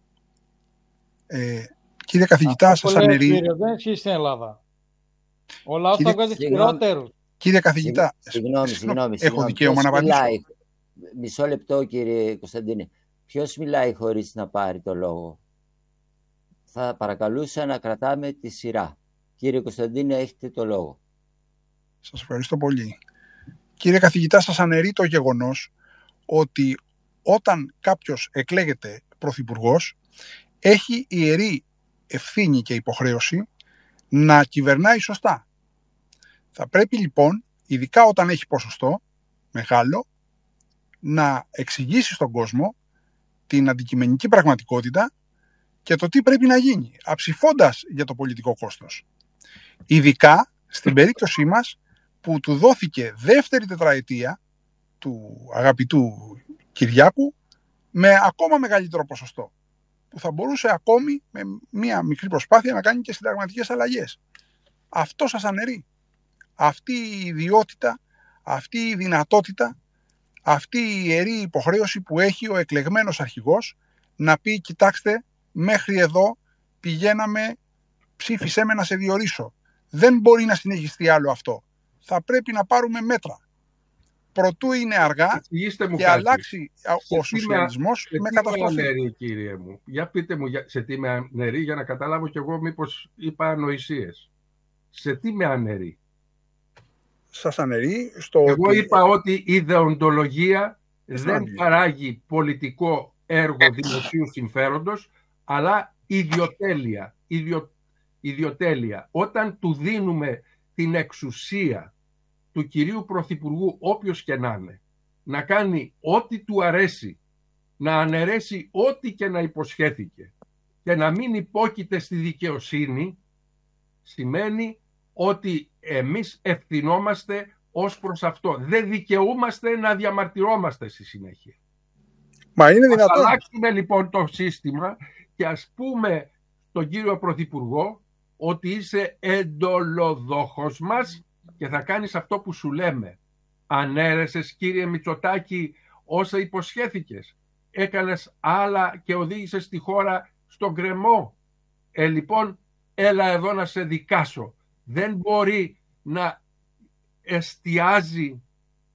Ε, κύριε καθηγητά, αυτό σας αναιρεί... Κύριε, δεν ισχύει στην Ελλάδα. Ο λαός κύριε... θα βγάζει χειρότερους. Κύριε καθηγητά, συγγνώμη, συγγνώμη, έχω δικαίωμα να απαντήσω. Μιλάει... Μισό λεπτό κύριε Κωνσταντίνε. Ποιος μιλάει χωρίς να πάρει το λόγο? Θα παρακαλούσα να κρατάμε τη σειρά. Κύριε Κωνσταντίνε, έχετε το λόγο. Σας ευχαριστώ πολύ. Κύριε καθηγητά, σας αναιρεί το γεγονός ότι όταν κάποιος εκλέγεται πρωθυπουργός, έχει ιερή ευθύνη και υποχρέωση να κυβερνάει σωστά. Θα πρέπει λοιπόν, ειδικά όταν έχει ποσοστό μεγάλο, να εξηγήσει στον κόσμο την αντικειμενική πραγματικότητα και το τι πρέπει να γίνει, αψηφώντας για το πολιτικό κόστος. Ειδικά στην περίπτωσή μας που του δόθηκε δεύτερη τετραετία του αγαπητού Κυριάκου με ακόμα μεγαλύτερο ποσοστό, που θα μπορούσε ακόμη με μία μικρή προσπάθεια να κάνει και συνταγματικές αλλαγές. Αυτό σας αναιρεί. Αυτή η ιδιότητα, αυτή η δυνατότητα, αυτή η ιερή υποχρέωση που έχει ο εκλεγμένος αρχηγός να πει, κοιτάξτε, μέχρι εδώ πηγαίναμε, ψήφισέ με να σε διορίσω. Δεν μπορεί να συνεχιστεί άλλο αυτό. Θα πρέπει να πάρουμε μέτρα. Προτού είναι αργά και κάτι. αλλάξει ο σοσιαλισμός με, με καταστροφή. Σε τι με αναιρεί, κύριε μου? Για πείτε μου σε τι με αναιρεί, για να καταλάβω κι εγώ μήπως είπα ανοησίες. Σε τι με αναιρεί? Σας αναιρεί στο Εγώ ότι... είπα ότι η δεοντολογία δεν παράγει πολιτικό έργο δημοσίου συμφέροντος, αλλά ιδιοτέλεια. Ιδιο, ιδιοτέλεια. Όταν του δίνουμε την εξουσία του κυρίου Πρωθυπουργού, όποιος και να είναι, να κάνει ό,τι του αρέσει, να αναιρέσει ό,τι και να υποσχέθηκε και να μην υπόκειται στη δικαιοσύνη, σημαίνει ότι εμείς ευθυνόμαστε ως προς αυτό. Δεν δικαιούμαστε να διαμαρτυρόμαστε στη συνέχεια. Μα είναι δυνατόν. Ας αλλάξουμε λοιπόν το σύστημα και ας πούμε τον κύριο Πρωθυπουργό ότι είσαι εντολοδόχος μας και θα κάνεις αυτό που σου λέμε. Ανέρεσες, κύριε Μητσοτάκη, όσα υποσχέθηκες. Έκανες άλλα και οδήγησες τη χώρα στον γκρεμό. Ε, λοιπόν, έλα εδώ να σε δικάσω. Δεν μπορεί να εστιάζει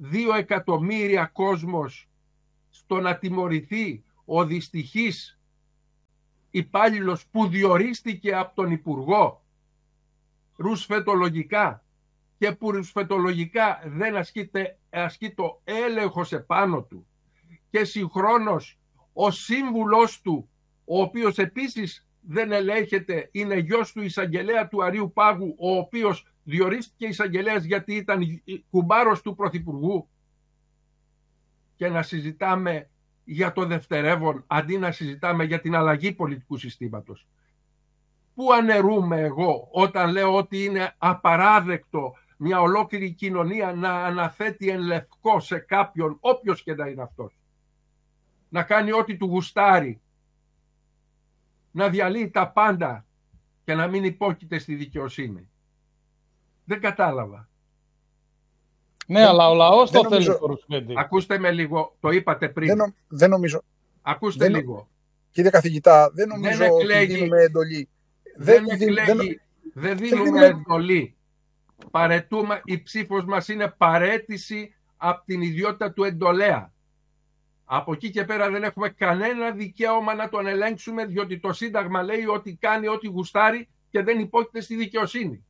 δύο εκατομμύρια κόσμος στο να τιμωρηθεί ο δυστυχής υπάλληλος που διορίστηκε από τον Υπουργό ρουσφετολογικά και που ρουσφετολογικά δεν ασκείται, ασκεί το έλεγχος επάνω του, και συγχρόνως ο σύμβουλος του, ο οποίος επίσης δεν ελέγχεται, είναι γιος του εισαγγελέα του Αρείου Πάγου, ο οποίος διορίστηκε εισαγγελέας γιατί ήταν κουμπάρος του Πρωθυπουργού, και να συζητάμε για το δευτερεύον αντί να συζητάμε για την αλλαγή πολιτικού συστήματος. Πού αναιρούμε εγώ όταν λέω ότι είναι απαράδεκτο μια ολόκληρη κοινωνία να αναθέτει εν λευκό σε κάποιον, όποιος και να είναι αυτός, να κάνει ό,τι του γουστάρει, να διαλύει τα πάντα και να μην υπόκειται στη δικαιοσύνη? Δεν κατάλαβα. Ναι, δεν, αλλά ο λαός το νομίζω... θέλει το Ρουσφέντη. Ακούστε με λίγο, το είπατε πριν. Δεν, νο... δεν νομίζω. Ακούστε δεν... λίγο. Κύριε καθηγητά, δεν νομίζω δεν ότι εκλέγει... δίνουμε εντολή. Δεν, δεν, εκλέγει... δεν... δεν δίνουμε δίνουμε... εντολή. Παρετούμε... Η ψήφος μας είναι παρέτηση από την ιδιότητα του εντολέα. Από εκεί και πέρα δεν έχουμε κανένα δικαίωμα να τον ελέγξουμε, διότι το Σύνταγμα λέει ότι κάνει ό,τι γουστάρει και δεν υπόκειται στη δικαιοσύνη.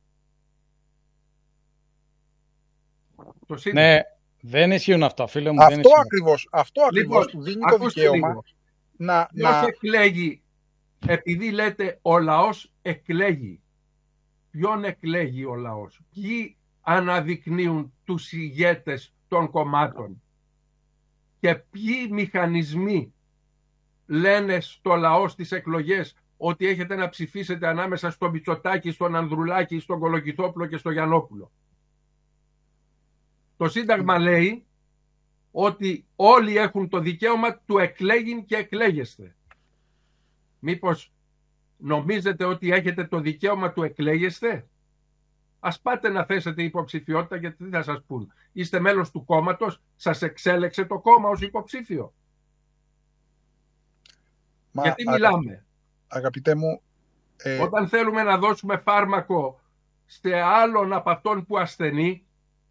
Το ναι, δεν ισχύουν αυτά, φίλε μου. Αυτό δεν ακριβώς, αυτό ακριβώς λοιπόν, του δίνει το δικαίωμα λίγο. να... Ποιος να... εκλέγει, επειδή λέτε ο λαός εκλέγει. Ποιον εκλέγει ο λαός? Ποιοι αναδεικνύουν τους ηγέτες των κομμάτων? Και ποιοι μηχανισμοί λένε στο λαό στις εκλογές ότι έχετε να ψηφίσετε ανάμεσα στον Μητσοτάκη, στον Ανδρουλάκη, στον Κολοκυθόπουλο και στον Γιαννόπουλο? Το Σύνταγμα λέει ότι όλοι έχουν το δικαίωμα του εκλέγειν και εκλέγεστε. Μήπως νομίζετε ότι έχετε το δικαίωμα του εκλέγεστε? Ας πάτε να θέσετε υποψηφιότητα, γιατί τι θα σας πούν? Είστε μέλος του κόμματος, σας εξέλεξε το κόμμα ως υποψήφιο. Μα, γιατί μιλάμε? Αγα... Αγαπητέ μου... Ε... Όταν θέλουμε να δώσουμε φάρμακο σε άλλον από αυτόν που ασθενεί,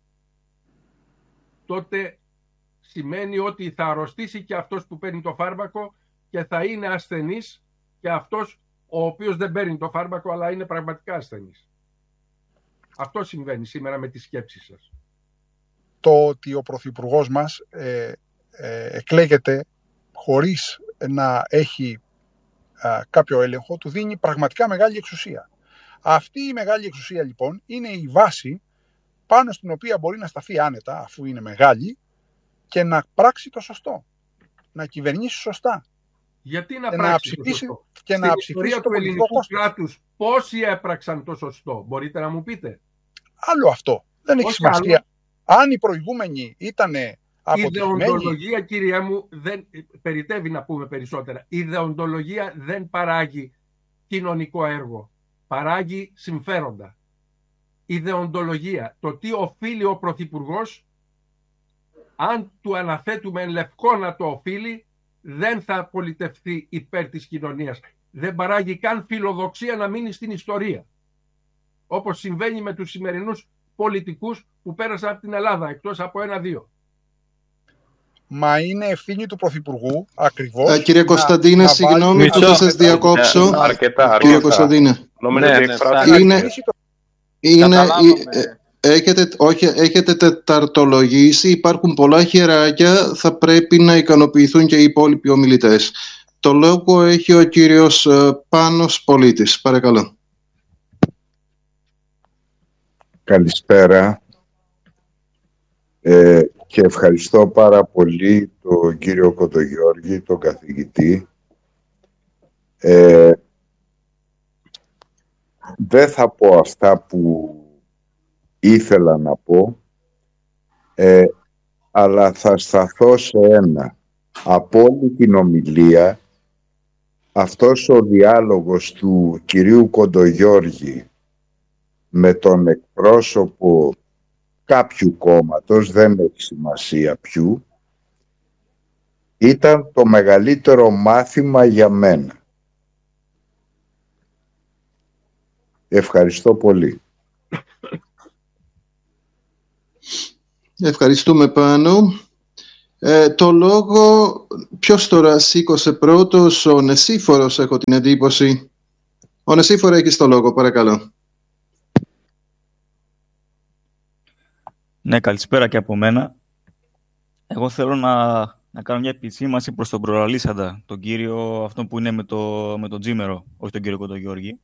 τότε σημαίνει ότι θα αρρωστήσει και αυτός που παίρνει το φάρμακο και θα είναι ασθενής και αυτός ο οποίος δεν παίρνει το φάρμακο αλλά είναι πραγματικά ασθενής. Αυτό συμβαίνει σήμερα με τις σκέψεις σας. Το ότι ο Πρωθυπουργός μας ε, ε, εκλέγεται χωρίς να έχει α, κάποιο έλεγχο, του δίνει πραγματικά μεγάλη εξουσία. Αυτή η μεγάλη εξουσία λοιπόν είναι η βάση πάνω στην οποία μπορεί να σταθεί άνετα, αφού είναι μεγάλη, και να πράξει το σωστό. Να κυβερνήσει σωστά. Γιατί να και πράξει να ψηφίσει, το σωστό? Και στην να ιστορία του ελληνικού κράτους πόσοι έπραξαν το σωστό? Μπορείτε να μου πείτε? Άλλο αυτό. Δεν έχει σημασία. Αν οι προηγούμενοι ήταν αποτυχημένοι... Η δεοντολογία, κύριε μου, δεν περιτεύει να πούμε περισσότερα. Η δεοντολογία δεν παράγει κοινωνικό έργο. Παράγει συμφέροντα. Η δεοντολογία, το τι οφείλει ο Πρωθυπουργός, αν του αναθέτουμε εν λευκό να το οφείλει, δεν θα πολιτευθεί υπέρ της κοινωνίας. Δεν παράγει καν φιλοδοξία να μείνει στην ιστορία. Όπως συμβαίνει με τους σημερινούς πολιτικούς που πέρασαν από την Ελλάδα, εκτός από ένα-δύο. Μα είναι ευθύνη του Πρωθυπουργού ακριβώς. Α, κύριε Κωνσταντίνε, συγγνώμη που θα σας διακόψω. Αρκετά, αρκετά. Κύριε Κωνσταντίνε. Νομίζω ναι, ότι ναι, είναι... είναι... Έχετε, όχι, έχετε τεταρτολογήσει, υπάρχουν πολλά χεράκια, θα πρέπει να ικανοποιηθούν και οι υπόλοιποι ομιλητές. Το λόγο έχει ο κύριος Πάνος Πολίτης. Παρακαλώ. Καλησπέρα ε, και ευχαριστώ πάρα πολύ τον κύριο Κοντογιώργη, τον καθηγητή. Ε, δεν θα πω αυτά που ήθελα να πω, ε, αλλά θα σταθώ σε ένα. Από όλη την ομιλία, αυτός ο διάλογος του κυρίου Κοντογιώργη με τον εκπρόσωπο κάποιου κόμματος, δεν έχει σημασία ποιου, ήταν το μεγαλύτερο μάθημα για μένα. Ευχαριστώ πολύ. Ευχαριστούμε Πάνο. Ε, το λόγο, ποιος τώρα σήκωσε πρώτος? Ο Νεσίφορος, έχω την εντύπωση. Ο Νεσίφορο, έχεις το λόγο, παρακαλώ. Ναι, καλησπέρα και από μένα. Εγώ θέλω να, να κάνω μια επισήμανση προς τον προαλήσαντα, τον κύριο αυτόν που είναι με, το, με τον Τζίμερο, όχι τον κύριο Κοντογιώργη.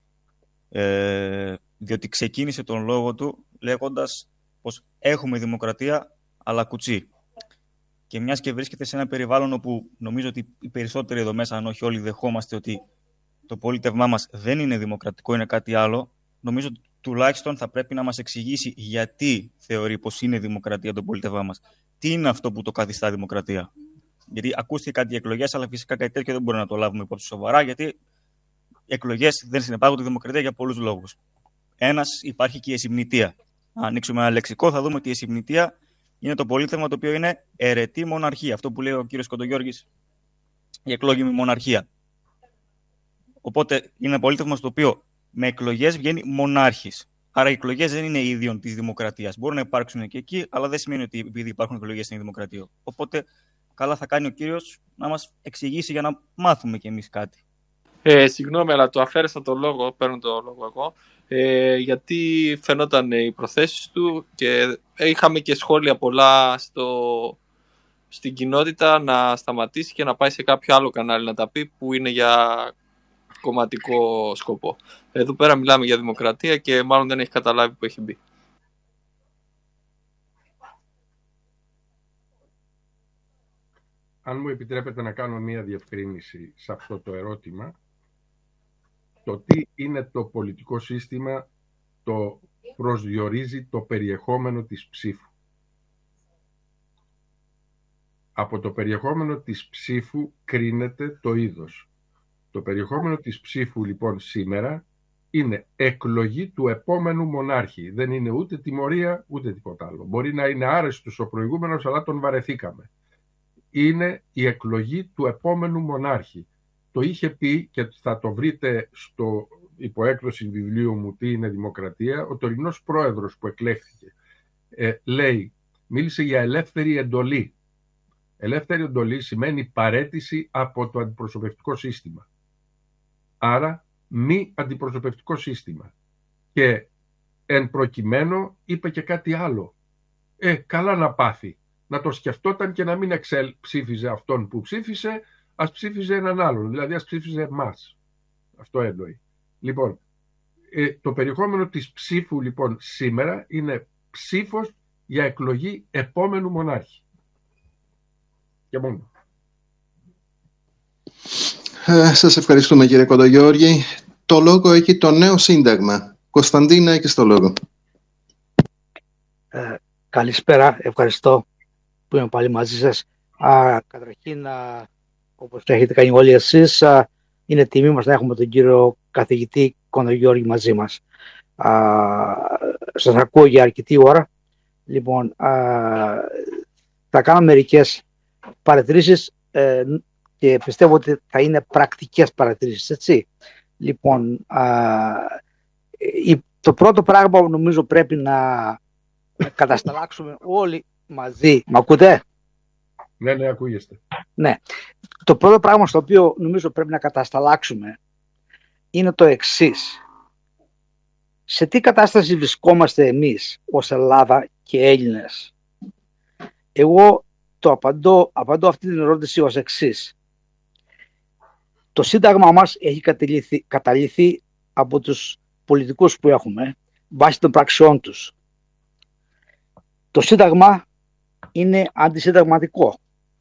Ε, διότι ξεκίνησε τον λόγο του λέγοντας πως έχουμε δημοκρατία αλλά κουτσί. Και μιας και βρίσκεται σε ένα περιβάλλον όπου νομίζω ότι οι περισσότεροι εδώ μέσα, αν όχι όλοι, δεχόμαστε ότι το πολίτευμά μας δεν είναι δημοκρατικό, είναι κάτι άλλο, νομίζω ότι τουλάχιστον θα πρέπει να μας εξηγήσει γιατί θεωρεί πως είναι δημοκρατία το πολίτευμά μας. Τι είναι αυτό που το καθιστά δημοκρατία? Γιατί ακούστηκε κάτι για εκλογές, αλλά φυσικά κάτι τέτοιο δεν μπορούμε να το λάβουμε υπόψη σοβαρά, γιατί οι εκλογές δεν συνεπάγονται δημοκρατία για πολλούς λόγους. Ένας, υπάρχει και η εσυμνητία. Αν ανοίξουμε ένα λεξικό, θα δούμε ότι η εσυμνητία είναι το πολίτευμα το οποίο είναι αιρετή μοναρχία. Αυτό που λέει ο κύριος Κοντογιώργης, η εκλόγιμη μοναρχία. Οπότε είναι ένα πολίτευμα στο οποίο με εκλογές βγαίνει μονάρχης. Άρα οι εκλογές δεν είναι ίδιον της δημοκρατίας. Μπορούν να υπάρξουν και εκεί, αλλά δεν σημαίνει ότι επειδή υπάρχουν εκλογές είναι δημοκρατία. Οπότε καλά θα κάνει ο κύριος να μας εξηγήσει για να μάθουμε κι εμείς κάτι. Ε, συγγνώμη, αλλά το αφαίρεσα το λόγο, παίρνω το λόγο εγώ, ε, γιατί φαινόταν οι προθέσεις του και είχαμε και σχόλια πολλά στο, στην κοινότητα να σταματήσει και να πάει σε κάποιο άλλο κανάλι να τα πει που είναι για κομματικό σκοπό. Εδώ πέρα μιλάμε για δημοκρατία και μάλλον δεν έχει καταλάβει που έχει μπει. Αν μου επιτρέπετε να κάνω μία διευκρίνηση σε αυτό το ερώτημα, το τι είναι το πολιτικό σύστημα το προσδιορίζει το περιεχόμενο της ψήφου. Από το περιεχόμενο της ψήφου κρίνεται το είδος. Το περιεχόμενο της ψήφου λοιπόν σήμερα είναι εκλογή του επόμενου μονάρχη. Δεν είναι ούτε τιμωρία ούτε τίποτα άλλο. Μπορεί να είναι άρεστος ο προηγούμενος, αλλά τον βαρεθήκαμε. Είναι η εκλογή του επόμενου μονάρχη. Το είχε πει και θα το βρείτε στο υποέκδοση βιβλίου μου «Τι είναι δημοκρατία», ο τωρινός πρόεδρος που εκλέχθηκε. Ε, λέει, μίλησε για ελεύθερη εντολή. Ελεύθερη εντολή σημαίνει παραίτηση από το αντιπροσωπευτικό σύστημα. Άρα μη αντιπροσωπευτικό σύστημα. Και εν προκειμένου είπε και κάτι άλλο. Ε, καλά να πάθει. Να το σκεφτόταν και να μην εξελ, ψήφιζε αυτόν που ψήφισε, ας ψήφιζε έναν άλλον. Δηλαδή ας ψήφιζε εμάς. Αυτό εννοεί. Λοιπόν, ε, το περιεχόμενο της ψήφου λοιπόν σήμερα είναι ψήφος για εκλογή επόμενου μονάρχη. Και μόνο. Ε, σας ευχαριστούμε κύριε Κοντογιώργη. Το λόγο έχει το νέο σύνταγμα. Κωνσταντίνα, έχεις το λόγο. Ε, καλησπέρα, ευχαριστώ που είμαι πάλι μαζί σας. Α, καταρχήν, α, όπως το έχετε κάνει όλοι εσείς, α, είναι τιμή μας να έχουμε τον κύριο καθηγητή Κοντογιώργη μαζί μας. Α, σας ακούω για αρκετή ώρα. Λοιπόν, α, θα κάνω μερικές παρατηρήσεις ε, και πιστεύω ότι θα είναι πρακτικές παρατηρήσεις, έτσι. Λοιπόν, α, το πρώτο πράγμα που νομίζω πρέπει να, να κατασταλάξουμε όλοι μαζί. Μ' ακούτε? Ναι, ναι, ακούγεστε. Ναι. Το πρώτο πράγμα στο οποίο νομίζω πρέπει να κατασταλάξουμε είναι το εξής. Σε τι κατάσταση βρισκόμαστε εμείς ως Ελλάδα και Έλληνες? Εγώ το απαντώ, απαντώ αυτή την ερώτηση ως εξής. Το Σύνταγμα μας έχει καταληθεί, καταληθεί από τους πολιτικούς που έχουμε βάσει των πραξιών τους. Το Σύνταγμα είναι αντισυνταγματικό.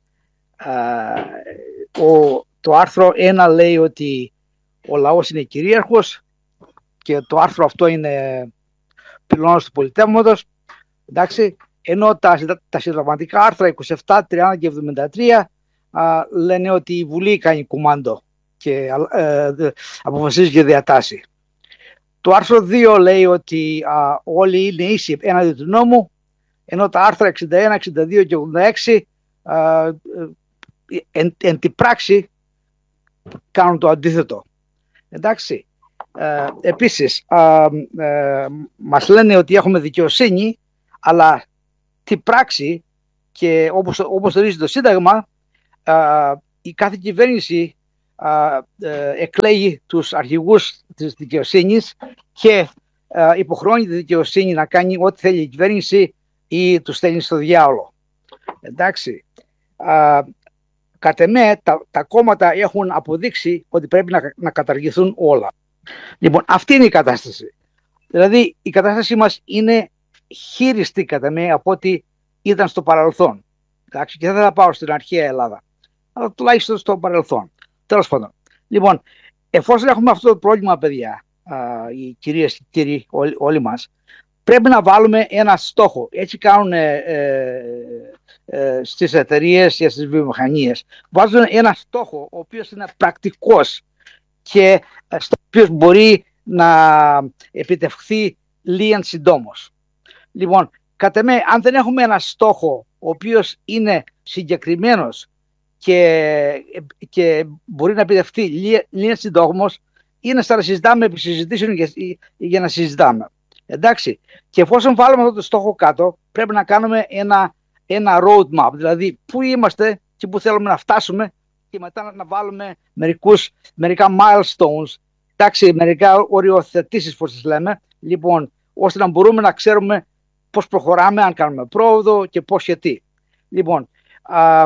Ε, ο, το άρθρο ένα λέει ότι ο λαός είναι κυρίαρχος και το άρθρο αυτό είναι πυλώνας του πολιτεύματος. Εντάξει, ενώ τα, τα συνταγματικά άρθρα είκοσι επτά, τριάντα και εβδομήντα τρία α, λένε ότι η Βουλή κάνει κουμάντο και ε, αποφασίζει και διατάσσει. Το άρθρο δύο λέει ότι α, όλοι είναι ίσοι έναντι του νόμου, ενώ τα άρθρα εξήντα ένα, εξήντα δύο και ογδόντα έξι α, εν, εν τη πράξη κάνουν το αντίθετο. Εντάξει. Ε, επίσης, α, ε, μας λένε ότι έχουμε δικαιοσύνη, αλλά στην πράξη και όπως, όπως ορίζει το Σύνταγμα, α, η κάθε κυβέρνηση α, ε, εκλέγει τους αρχηγούς της δικαιοσύνης και α, υποχρεώνει τη δικαιοσύνη να κάνει ό,τι θέλει η κυβέρνηση ή τους στέλνει στο διάολο. Εντάξει. Α, κατ' εμέ, τα, τα κόμματα έχουν αποδείξει ότι πρέπει να, να καταργηθούν όλα. Λοιπόν, αυτή είναι η κατάσταση. Δηλαδή, η κατάστασή μας είναι χείριστη κατ' εμέ από ό,τι ήταν στο παρελθόν. Εντάξει, και δεν θα πάω στην αρχαία Ελλάδα, αλλά τουλάχιστον στο παρελθόν. Τέλος πάντων. Λοιπόν, εφόσον έχουμε αυτό το πρόβλημα, παιδιά, α, οι κυρίες και κύριοι, όλοι, όλοι μας, πρέπει να βάλουμε ένα στόχο. Έτσι κάνουν ε, ε, ε, στις εταιρείες και στις βιομηχανίες. Βάζουν ένα στόχο, ο οποίος είναι πρακτικός και ε, στο οποίο μπορεί να επιτευχθεί λίγαν συντόμως. Λοιπόν, κατ' εμέ, αν δεν έχουμε ένα στόχο ο οποίος είναι συγκεκριμένος και, και μπορεί να επιτευχθεί λίγαν συντόμως, είναι σαν να συζητάμε επί συζητήσεων για, για να συζητάμε. Εντάξει, και εφόσον βάλουμε αυτό το στόχο κάτω, πρέπει να κάνουμε ένα, ένα roadmap, δηλαδή πού είμαστε και πού θέλουμε να φτάσουμε και μετά να βάλουμε μερικούς, μερικά milestones, εντάξει, μερικά οριοθετήσεις, πώς τις λέμε, λοιπόν, ώστε να μπορούμε να ξέρουμε πώς προχωράμε, αν κάνουμε πρόοδο και πώς και τι. Λοιπόν, α,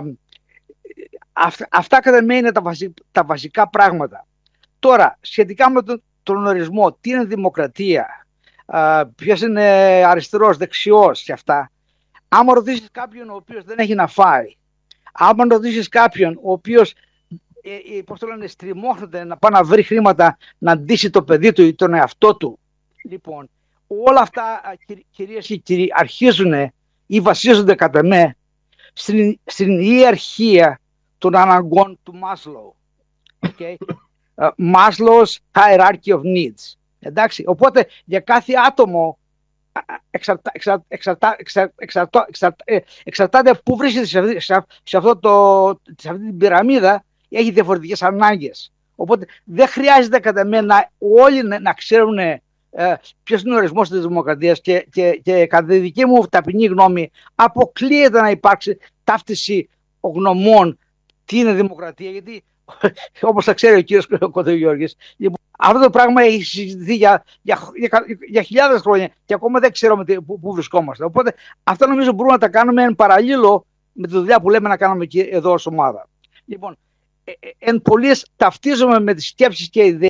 αυ, αυτά κατά μένα είναι τα, βασι, τα βασικά πράγματα. Τώρα, σχετικά με τον, τον ορισμό, τι είναι δημοκρατία, α, ποιος είναι αριστερός, δεξιός και αυτά, άμα ρωτήσεις κάποιον ο οποίος δεν έχει να φάει, άμα ρωτήσεις κάποιον ο οποίος ε, ε, πώς το λένε, στριμώχνεται να πάει να βρει χρήματα να ντύσει το παιδί του ή τον εαυτό του, λοιπόν, όλα αυτά, κυρίες και κύριοι, αρχίζουν ή βασίζονται κατά με στην, στην ιεραρχία των αναγκών του Μάσλοου. Okay? Uh, Maslow's hierarchy of needs. Εντάξει, οπότε για κάθε άτομο εξαρτα, εξαρτα, εξαρτα, εξαρτα, εξαρτα, εξαρτα, εξαρτάται πού βρίσκεται σε αυτή, σε, σε, αυτό το, σε αυτή την πυραμίδα, έχει διαφορετικές ανάγκες. Οπότε δεν χρειάζεται κατά μένα όλοι να, να ξέρουν ε, ποιος είναι ο ορισμός της δημοκρατίας και, και, και κατά τη δική μου ταπεινή γνώμη αποκλείεται να υπάρξει ταύτιση γνωμών τι είναι δημοκρατία, γιατί όπως θα ξέρει ο κύριος Κοντογιώργης, λοιπόν, αυτό το πράγμα έχει συζητηθεί για, για, για, για χιλιάδες χρόνια και ακόμα δεν ξέρουμε πού, πού βρισκόμαστε. Οπότε αυτό νομίζω μπορούμε να τα κάνουμε εν παραλλήλω με τη δουλειά που λέμε να κάνουμε και εδώ ως ομάδα. Λοιπόν, ε, ε, εν πολλοίς ταυτίζομαι με τις σκέψεις και ιδέες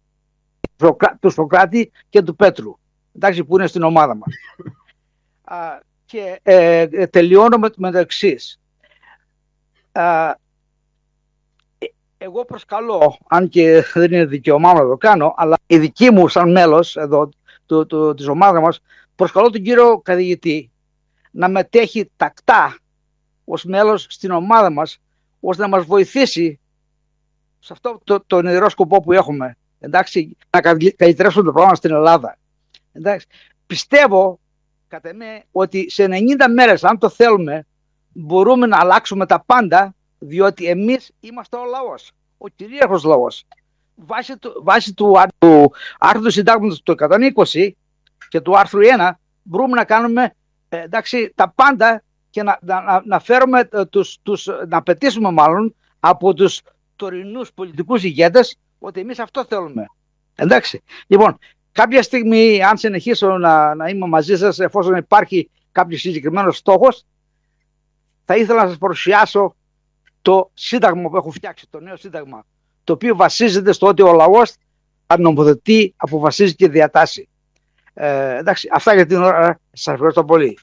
του Σοκράτη και του Πέτρου, εντάξει, που είναι στην ομάδα μας. Α, και ε, ε, τελειώνω με, με το εξής. Α, εγώ προσκαλώ, αν και δεν είναι δικαίωμά μου να το κάνω, αλλά η δική μου σαν μέλος εδώ του, του, της ομάδας μας, προσκαλώ τον κύριο καθηγητή να μετέχει τακτά ως μέλος στην ομάδα μας, ώστε να μας βοηθήσει σε αυτό το, το νευρό σκοπό που έχουμε, εντάξει, να καλυτερεύσουμε το πρόγραμμα στην Ελλάδα. Εντάξει. Πιστεύω, κατά με, ότι σε ενενήντα μέρες, αν το θέλουμε, μπορούμε να αλλάξουμε τα πάντα, διότι εμείς είμαστε ο λαός, ο κυρίαρχος λαός. Βάσει του, βάσει του, του άρθρου του συντάγματος του εκατόν είκοσι και του άρθρου ένα μπορούμε να κάνουμε ε, εντάξει, τα πάντα και να, να, να φέρουμε ε, τους, τους, να απαιτήσουμε μάλλον από τους τωρινούς πολιτικούς ηγέτες ότι εμείς αυτό θέλουμε. Εντάξει. Λοιπόν, κάποια στιγμή, αν συνεχίσω να, να είμαι μαζί σας, εφόσον υπάρχει κάποιος συγκεκριμένος στόχος, θα ήθελα να σας παρουσιάσω το σύνταγμα που έχω φτιάξει, το νέο σύνταγμα, το οποίο βασίζεται στο ότι ο λαός νομοθετεί, αποφασίζει και διατάσσει. Ε, εντάξει, αυτά για την ώρα. Σας ευχαριστώ πολύ.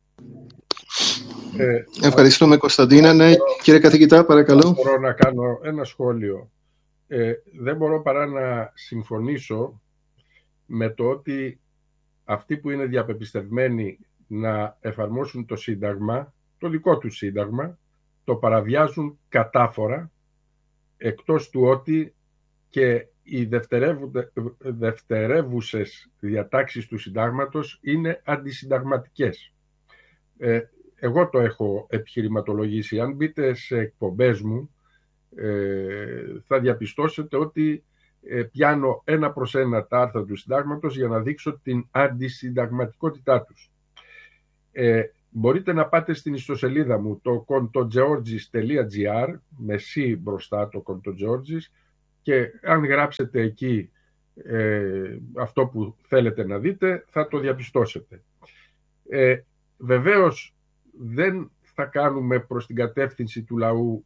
Ε, Ευχαριστούμε, Κωνσταντίνα. Ναι, κύριε καθηγητά, παρακαλώ. Μπορώ να κάνω ένα σχόλιο. Ε, δεν μπορώ παρά να συμφωνήσω με το ότι αυτοί που είναι διαπεπιστευμένοι να εφαρμόσουν το σύνταγμα, το δικό του σύνταγμα, το παραβιάζουν κατάφορα, εκτός του ότι και οι δευτερεύουσες διατάξεις του συντάγματος είναι αντισυνταγματικές. Ε, εγώ το έχω επιχειρηματολογήσει. Αν μπείτε σε εκπομπές μου, ε, θα διαπιστώσετε ότι ε, πιάνω ένα προς ένα τα άρθρα του συντάγματος για να δείξω την αντισυνταγματικότητά τους. Ε, μπορείτε να πάτε στην ιστοσελίδα μου, το kontogeorgis τελεία gr, με C μπροστά το Kontogeorgis, και αν γράψετε εκεί ε, αυτό που θέλετε να δείτε, θα το διαπιστώσετε. Ε, βεβαίως δεν θα κάνουμε προς την κατεύθυνση του λαού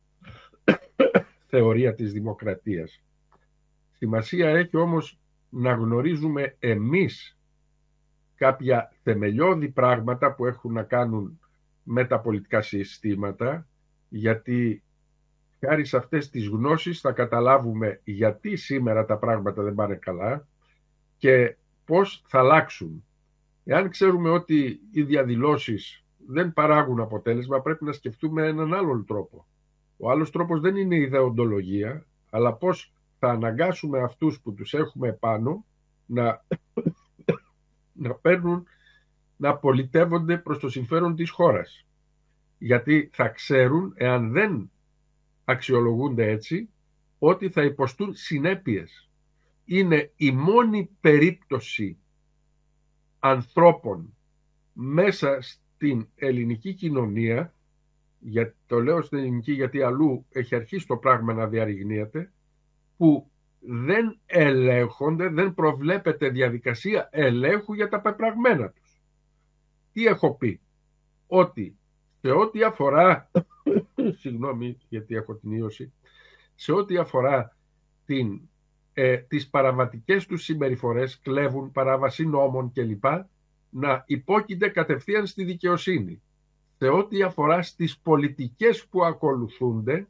θεωρία της δημοκρατίας. Σημασία έχει όμως να γνωρίζουμε εμείς κάποια θεμελιώδη πράγματα που έχουν να κάνουν με τα πολιτικά συστήματα, γιατί χάρη σε αυτές τις γνώσεις θα καταλάβουμε γιατί σήμερα τα πράγματα δεν πάνε καλά και πώς θα αλλάξουν. Εάν ξέρουμε ότι οι διαδηλώσεις δεν παράγουν αποτέλεσμα, πρέπει να σκεφτούμε έναν άλλον τρόπο. Ο άλλος τρόπος δεν είναι η ιδεοντολογία, αλλά πώς θα αναγκάσουμε αυτούς που τους έχουμε επάνω να, να παίρνουν, να πολιτεύονται προς το συμφέρον της χώρας. Γιατί θα ξέρουν, εάν δεν αξιολογούνται έτσι, ότι θα υποστούν συνέπειες. Είναι η μόνη περίπτωση ανθρώπων μέσα στην ελληνική κοινωνία, για, το λέω στην ελληνική γιατί αλλού έχει αρχίσει το πράγμα να διαρριγνύεται, που δεν ελέγχονται, δεν προβλέπεται διαδικασία ελέγχου για τα πεπραγμένα τους. Τι έχω πει? Ότι σε ό,τι αφορά συγγνώμη γιατί έχω την ίωση, σε ό,τι αφορά την, ε, τις παραβατικές τους συμπεριφορές, κλέβουν, παράβαση νόμων κλπ, να υπόκεινται κατευθείαν στη δικαιοσύνη. Σε ό,τι αφορά στις πολιτικές που ακολουθούνται,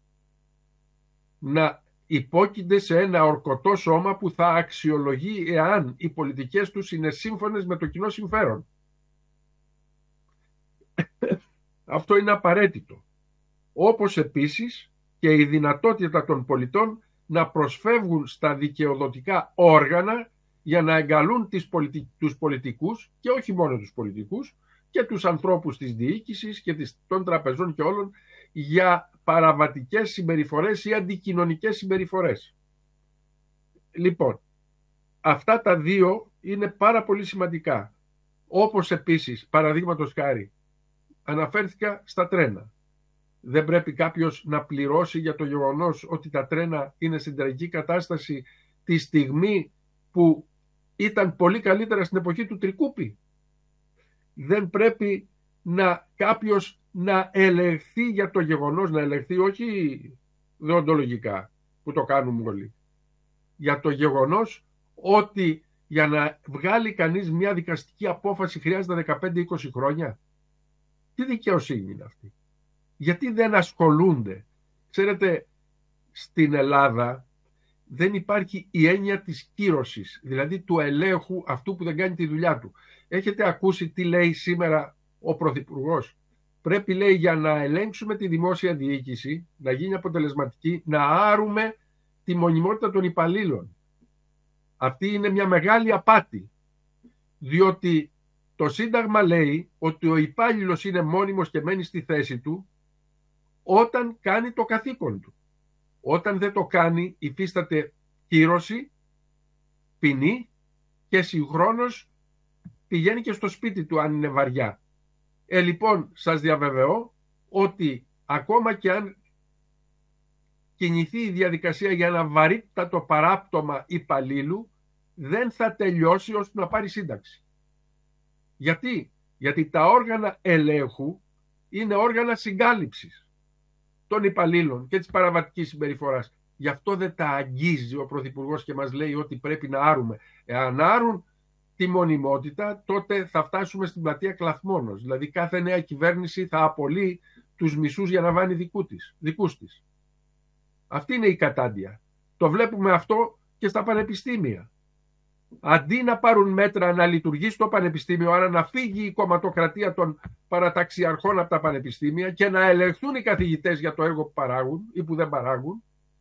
να υπόκεινται σε ένα ορκωτό σώμα που θα αξιολογεί εάν οι πολιτικές τους είναι σύμφωνες με το κοινό συμφέρον. Αυτό είναι απαραίτητο. Όπως επίσης και η δυνατότητα των πολιτών να προσφεύγουν στα δικαιοδοτικά όργανα για να εγκαλούν τις πολιτι... τους πολιτικούς, και όχι μόνο τους πολιτικούς, και τους ανθρώπους της διοίκησης και των τραπεζών και όλων, για παραβατικές συμπεριφορές ή αντικοινωνικές συμπεριφορές. Λοιπόν, αυτά τα δύο είναι πάρα πολύ σημαντικά. Όπως επίσης, παραδείγματος χάρη, αναφέρθηκα στα τρένα. Δεν πρέπει κάποιος να πληρώσει για το γεγονός ότι τα τρένα είναι στην τραγική κατάσταση τη στιγμή που ήταν πολύ καλύτερα στην εποχή του Τρικούπη? Δεν πρέπει να κάποιος να ελεγχθεί για το γεγονός, να ελεγχθεί όχι δεοντολογικά που το κάνουμε όλοι, για το γεγονός ότι για να βγάλει κανείς μια δικαστική απόφαση χρειάζεται δεκαπέντε είκοσι χρόνια? Τι δικαιοσύνη είναι αυτή? Γιατί δεν ασχολούνται? Ξέρετε, στην Ελλάδα δεν υπάρχει η έννοια της κύρωσης, δηλαδή του ελέγχου αυτού που δεν κάνει τη δουλειά του. Έχετε ακούσει τι λέει σήμερα ο Πρωθυπουργός? Πρέπει, λέει, για να ελέγξουμε τη δημόσια διοίκηση, να γίνει αποτελεσματική, να άρουμε τη μονιμότητα των υπαλλήλων. Αυτή είναι μια μεγάλη απάτη, διότι το Σύνταγμα λέει ότι ο υπάλληλος είναι μόνιμος και μένει στη θέση του όταν κάνει το καθήκον του. Όταν δεν το κάνει, υφίσταται κύρωση, ποινή και συγχρόνως πηγαίνει και στο σπίτι του αν είναι βαριά. Ε, λοιπόν, σας διαβεβαιώ ότι ακόμα και αν κινηθεί η διαδικασία για ένα βαρύτατο παράπτωμα υπαλλήλου, δεν θα τελειώσει ώστε να πάρει σύνταξη. Γιατί? Γιατί τα όργανα ελέγχου είναι όργανα συγκάλυψης των υπαλλήλων και της παραβατικής συμπεριφοράς. Γι' αυτό δεν τα αγγίζει ο Πρωθυπουργός και μας λέει ότι πρέπει να άρουμε. Εάν άρουν τη μονιμότητα, τότε θα φτάσουμε στην πλατεία Κλαθμόνος. Δηλαδή κάθε νέα κυβέρνηση θα απολύει τους μισούς για να βάνει δικού της, δικούς της. Αυτή είναι η κατάντια. Το βλέπουμε αυτό και στα πανεπιστήμια. Αντί να πάρουν μέτρα να λειτουργήσει το πανεπιστήμιο, άρα να φύγει η κομματοκρατία των παραταξιαρχών από τα πανεπιστήμια και να ελεγχθούν οι καθηγητές για το έργο που παράγουν ή που δεν παράγουν,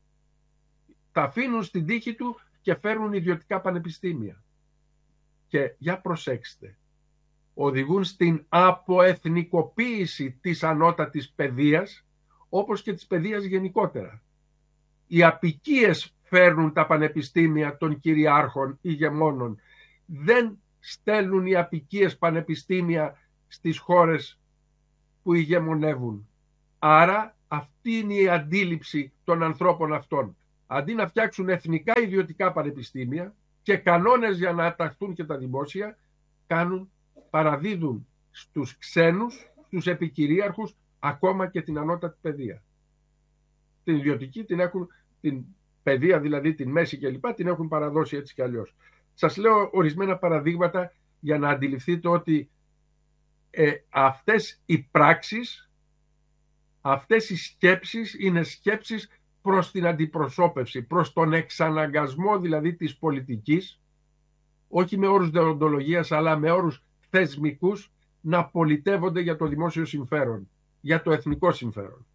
τα αφήνουν στην τύχη του και φέρνουν ιδιωτικά πανεπιστήμια. Και για προσέξτε, οδηγούν στην αποεθνικοποίηση της ανώτατης παιδείας, όπως και της παιδείας γενικότερα. Οι αποικίες φέρνουν τα πανεπιστήμια των κυριάρχων ηγεμόνων. Δεν στέλνουν οι αποικίες πανεπιστήμια στις χώρες που ηγεμονεύουν. Άρα αυτή είναι η αντίληψη των ανθρώπων αυτών. Αντί να φτιάξουν εθνικά ιδιωτικά πανεπιστήμια και κανόνες για να αταχθούν και τα δημόσια, κάνουν, παραδίδουν στους ξένους, στους επικυρίαρχους, ακόμα και την ανώτατη παιδεία. Την ιδιωτική την έχουν, την παιδεία δηλαδή, την μέση κλπ, την έχουν παραδώσει έτσι κι αλλιώς. Σας λέω ορισμένα παραδείγματα για να αντιληφθείτε ότι ε, αυτές οι πράξεις, αυτές οι σκέψεις είναι σκέψεις προς την αντιπροσώπευση, προς τον εξαναγκασμό δηλαδή της πολιτικής, όχι με όρους δεοντολογίας αλλά με όρους θεσμικούς, να πολιτεύονται για το δημόσιο συμφέρον, για το εθνικό συμφέρον.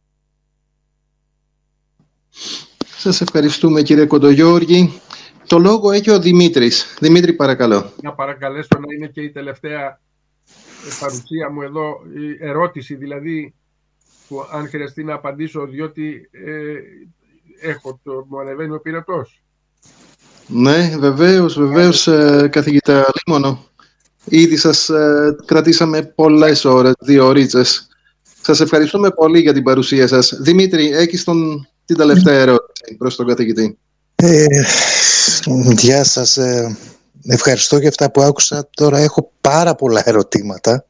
Σας ευχαριστούμε κύριε Κοντογιώργη. Το λόγο έχει ο Δημήτρης. Δημήτρη, παρακαλώ. Να παρακαλέσω να είναι και η τελευταία παρουσία μου εδώ, η ερώτηση δηλαδή, που αν χρειαστεί να απαντήσω, διότι ε, έχω το, μου ανεβαίνει ο πυρετός. Ναι, βεβαίως, βεβαίως, ε, καθηγητά Λίμωνο. Ήδη σας ε, κρατήσαμε πολλές ώρες, δύο ωρίτσες. Σας ευχαριστούμε πολύ για την παρουσία σας. Δημήτρη, έχεις τον, την τελευταία ερώτηση προς τον καθηγητή. Ε, γεια σας. Ε, ευχαριστώ για αυτά που άκουσα. Τώρα έχω πάρα πολλά ερωτήματα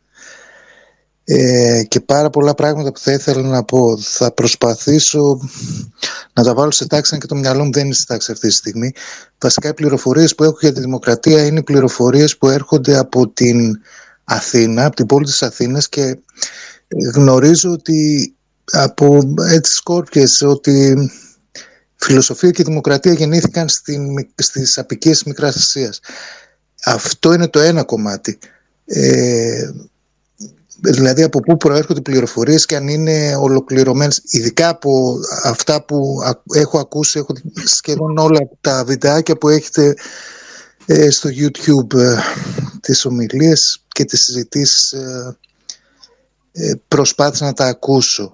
ε, και πάρα πολλά πράγματα που θα ήθελα να πω. Θα προσπαθήσω να τα βάλω σε τάξη, αν και το μυαλό μου δεν είναι σε τάξη αυτή τη στιγμή. Βασικά οι πληροφορίες που έχω για τη δημοκρατία είναι οι πληροφορίες που έρχονται από την Αθήνα, από την πόλη της Αθήνας, και γνωρίζω ότι από έτσι σκόρπιες ότι φιλοσοφία και δημοκρατία γεννήθηκαν στην, στις απικίες Μικράς Ασίας. Αυτό είναι το ένα κομμάτι. Ε, δηλαδή από πού προέρχονται οι πληροφορίες και αν είναι ολοκληρωμένες. Ειδικά από αυτά που έχω ακούσει, έχω σχεδόν όλα τα βιντεάκια που έχετε ε, στο YouTube, ε, τις ομιλίες και τις συζητήσεις, ε, ε, προσπάθησα να τα ακούσω.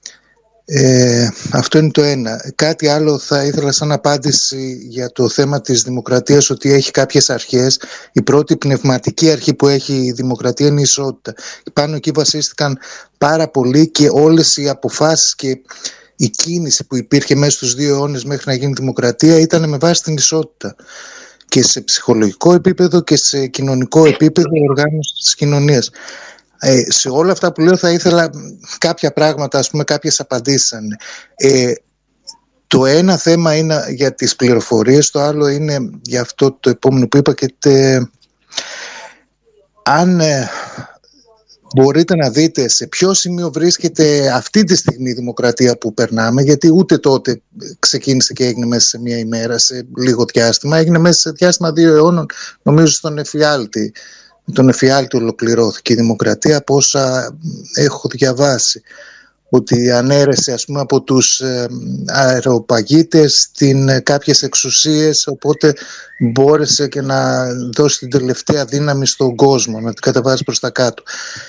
Ε, αυτό είναι το ένα. Κάτι άλλο θα ήθελα σαν απάντηση για το θέμα της δημοκρατίας, ότι έχει κάποιες αρχές. Η πρώτη πνευματική αρχή που έχει η δημοκρατία είναι η ισότητα. Πάνω εκεί βασίστηκαν πάρα πολύ και όλες οι αποφάσεις και η κίνηση που υπήρχε μέσα στους δύο αιώνες μέχρι να γίνει δημοκρατία ήταν με βάση την ισότητα. Και σε ψυχολογικό επίπεδο και σε κοινωνικό επίπεδο οργάνωση της κοινωνίας. Ε, σε όλα αυτά που λέω θα ήθελα κάποια πράγματα, ας πούμε, κάποιες απαντήσεις. Ε, το ένα θέμα είναι για τις πληροφορίες, το άλλο είναι για αυτό το επόμενο που είπα, και τε, αν ε, μπορείτε να δείτε σε ποιο σημείο βρίσκεται αυτή τη στιγμή η δημοκρατία που περνάμε, γιατί ούτε τότε ξεκίνησε και έγινε μέσα σε μία ημέρα, σε λίγο διάστημα, έγινε μέσα σε διάστημα δύο αιώνων, νομίζω στον εφιάλτη. Τον εφιάλτη ολοκληρώθηκε η δημοκρατία, από όσα έχω διαβάσει, ότι ανέρεσε, ας πούμε, από τους ε, αεροπαγίτες την, κάποιες εξουσίες, οπότε μπόρεσε και να δώσει την τελευταία δύναμη στον κόσμο, να την καταβάζει προς τα κάτω.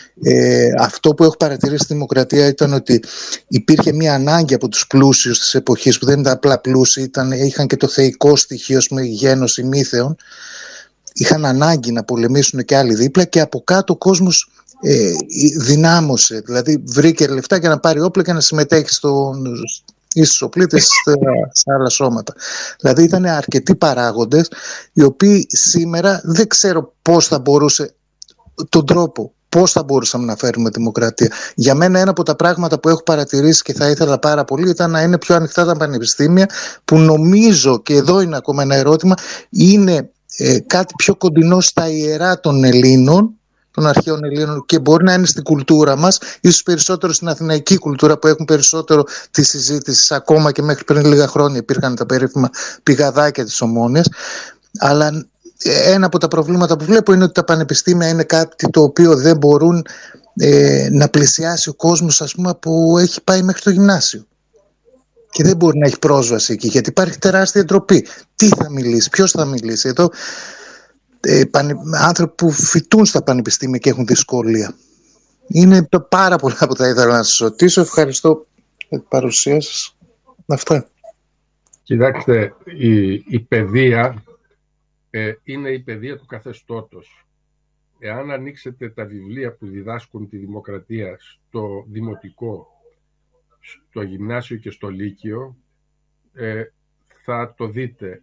Ε, αυτό που έχω παρατηρήσει στη δημοκρατία ήταν ότι υπήρχε μια ανάγκη από τους πλούσιους της εποχής, που δεν ήταν απλά πλούσιοι, ήταν, είχαν και το θεϊκό στοιχείο, ας πούμε, γένος ημίθεων. Είχαν ανάγκη να πολεμήσουν και άλλοι δίπλα, και από κάτω ο κόσμος ε, δυνάμωσε. Δηλαδή βρήκε λεφτά για να πάρει όπλα και να συμμετέχει στον, στους οπλίτες σε άλλα σώματα. Δηλαδή ήταν αρκετοί παράγοντες, οι οποίοι σήμερα δεν ξέρω πώς θα μπορούσε τον τρόπο, πώς θα μπορούσαμε να φέρουμε δημοκρατία. Για μένα ένα από τα πράγματα που έχω παρατηρήσει και θα ήθελα πάρα πολύ ήταν να είναι πιο ανοιχτά τα πανεπιστήμια, που νομίζω, και εδώ είναι ακόμα ένα ερώτημα, είναι Ε, κάτι πιο κοντινό στα ιερά των Ελλήνων, των αρχαίων Ελλήνων, και μπορεί να είναι στην κουλτούρα μας, ίσως περισσότερο στην αθηναϊκή κουλτούρα, που έχουν περισσότερο τη συζήτηση, ακόμα και μέχρι πριν λίγα χρόνια υπήρχαν τα περίφημα πηγαδάκια της Ομόνοιας. Αλλά ένα από τα προβλήματα που βλέπω είναι ότι τα πανεπιστήμια είναι κάτι το οποίο δεν μπορούν ε, να πλησιάσει ο κόσμος, ας πούμε, που έχει πάει μέχρι το γυμνάσιο. Και δεν μπορεί να έχει πρόσβαση εκεί, γιατί υπάρχει τεράστια ντροπή. Τι θα μιλήσει, ποιος θα μιλήσει. Εδώ ε, πανε, άνθρωποι που φοιτούν στα πανεπιστήμια και έχουν δυσκολία. Είναι πάρα πολλά που θα ήθελα να σας ρωτήσω. Ευχαριστώ για την παρουσία σας. Αυτά. Κοιτάξτε, η, η παιδεία ε, είναι η παιδεία του καθεστώτος. εάν ανοίξετε τα βιβλία που διδάσκουν τη δημοκρατία στο δημοτικό, στο γυμνάσιο και στο λύκειο, ε, θα το δείτε.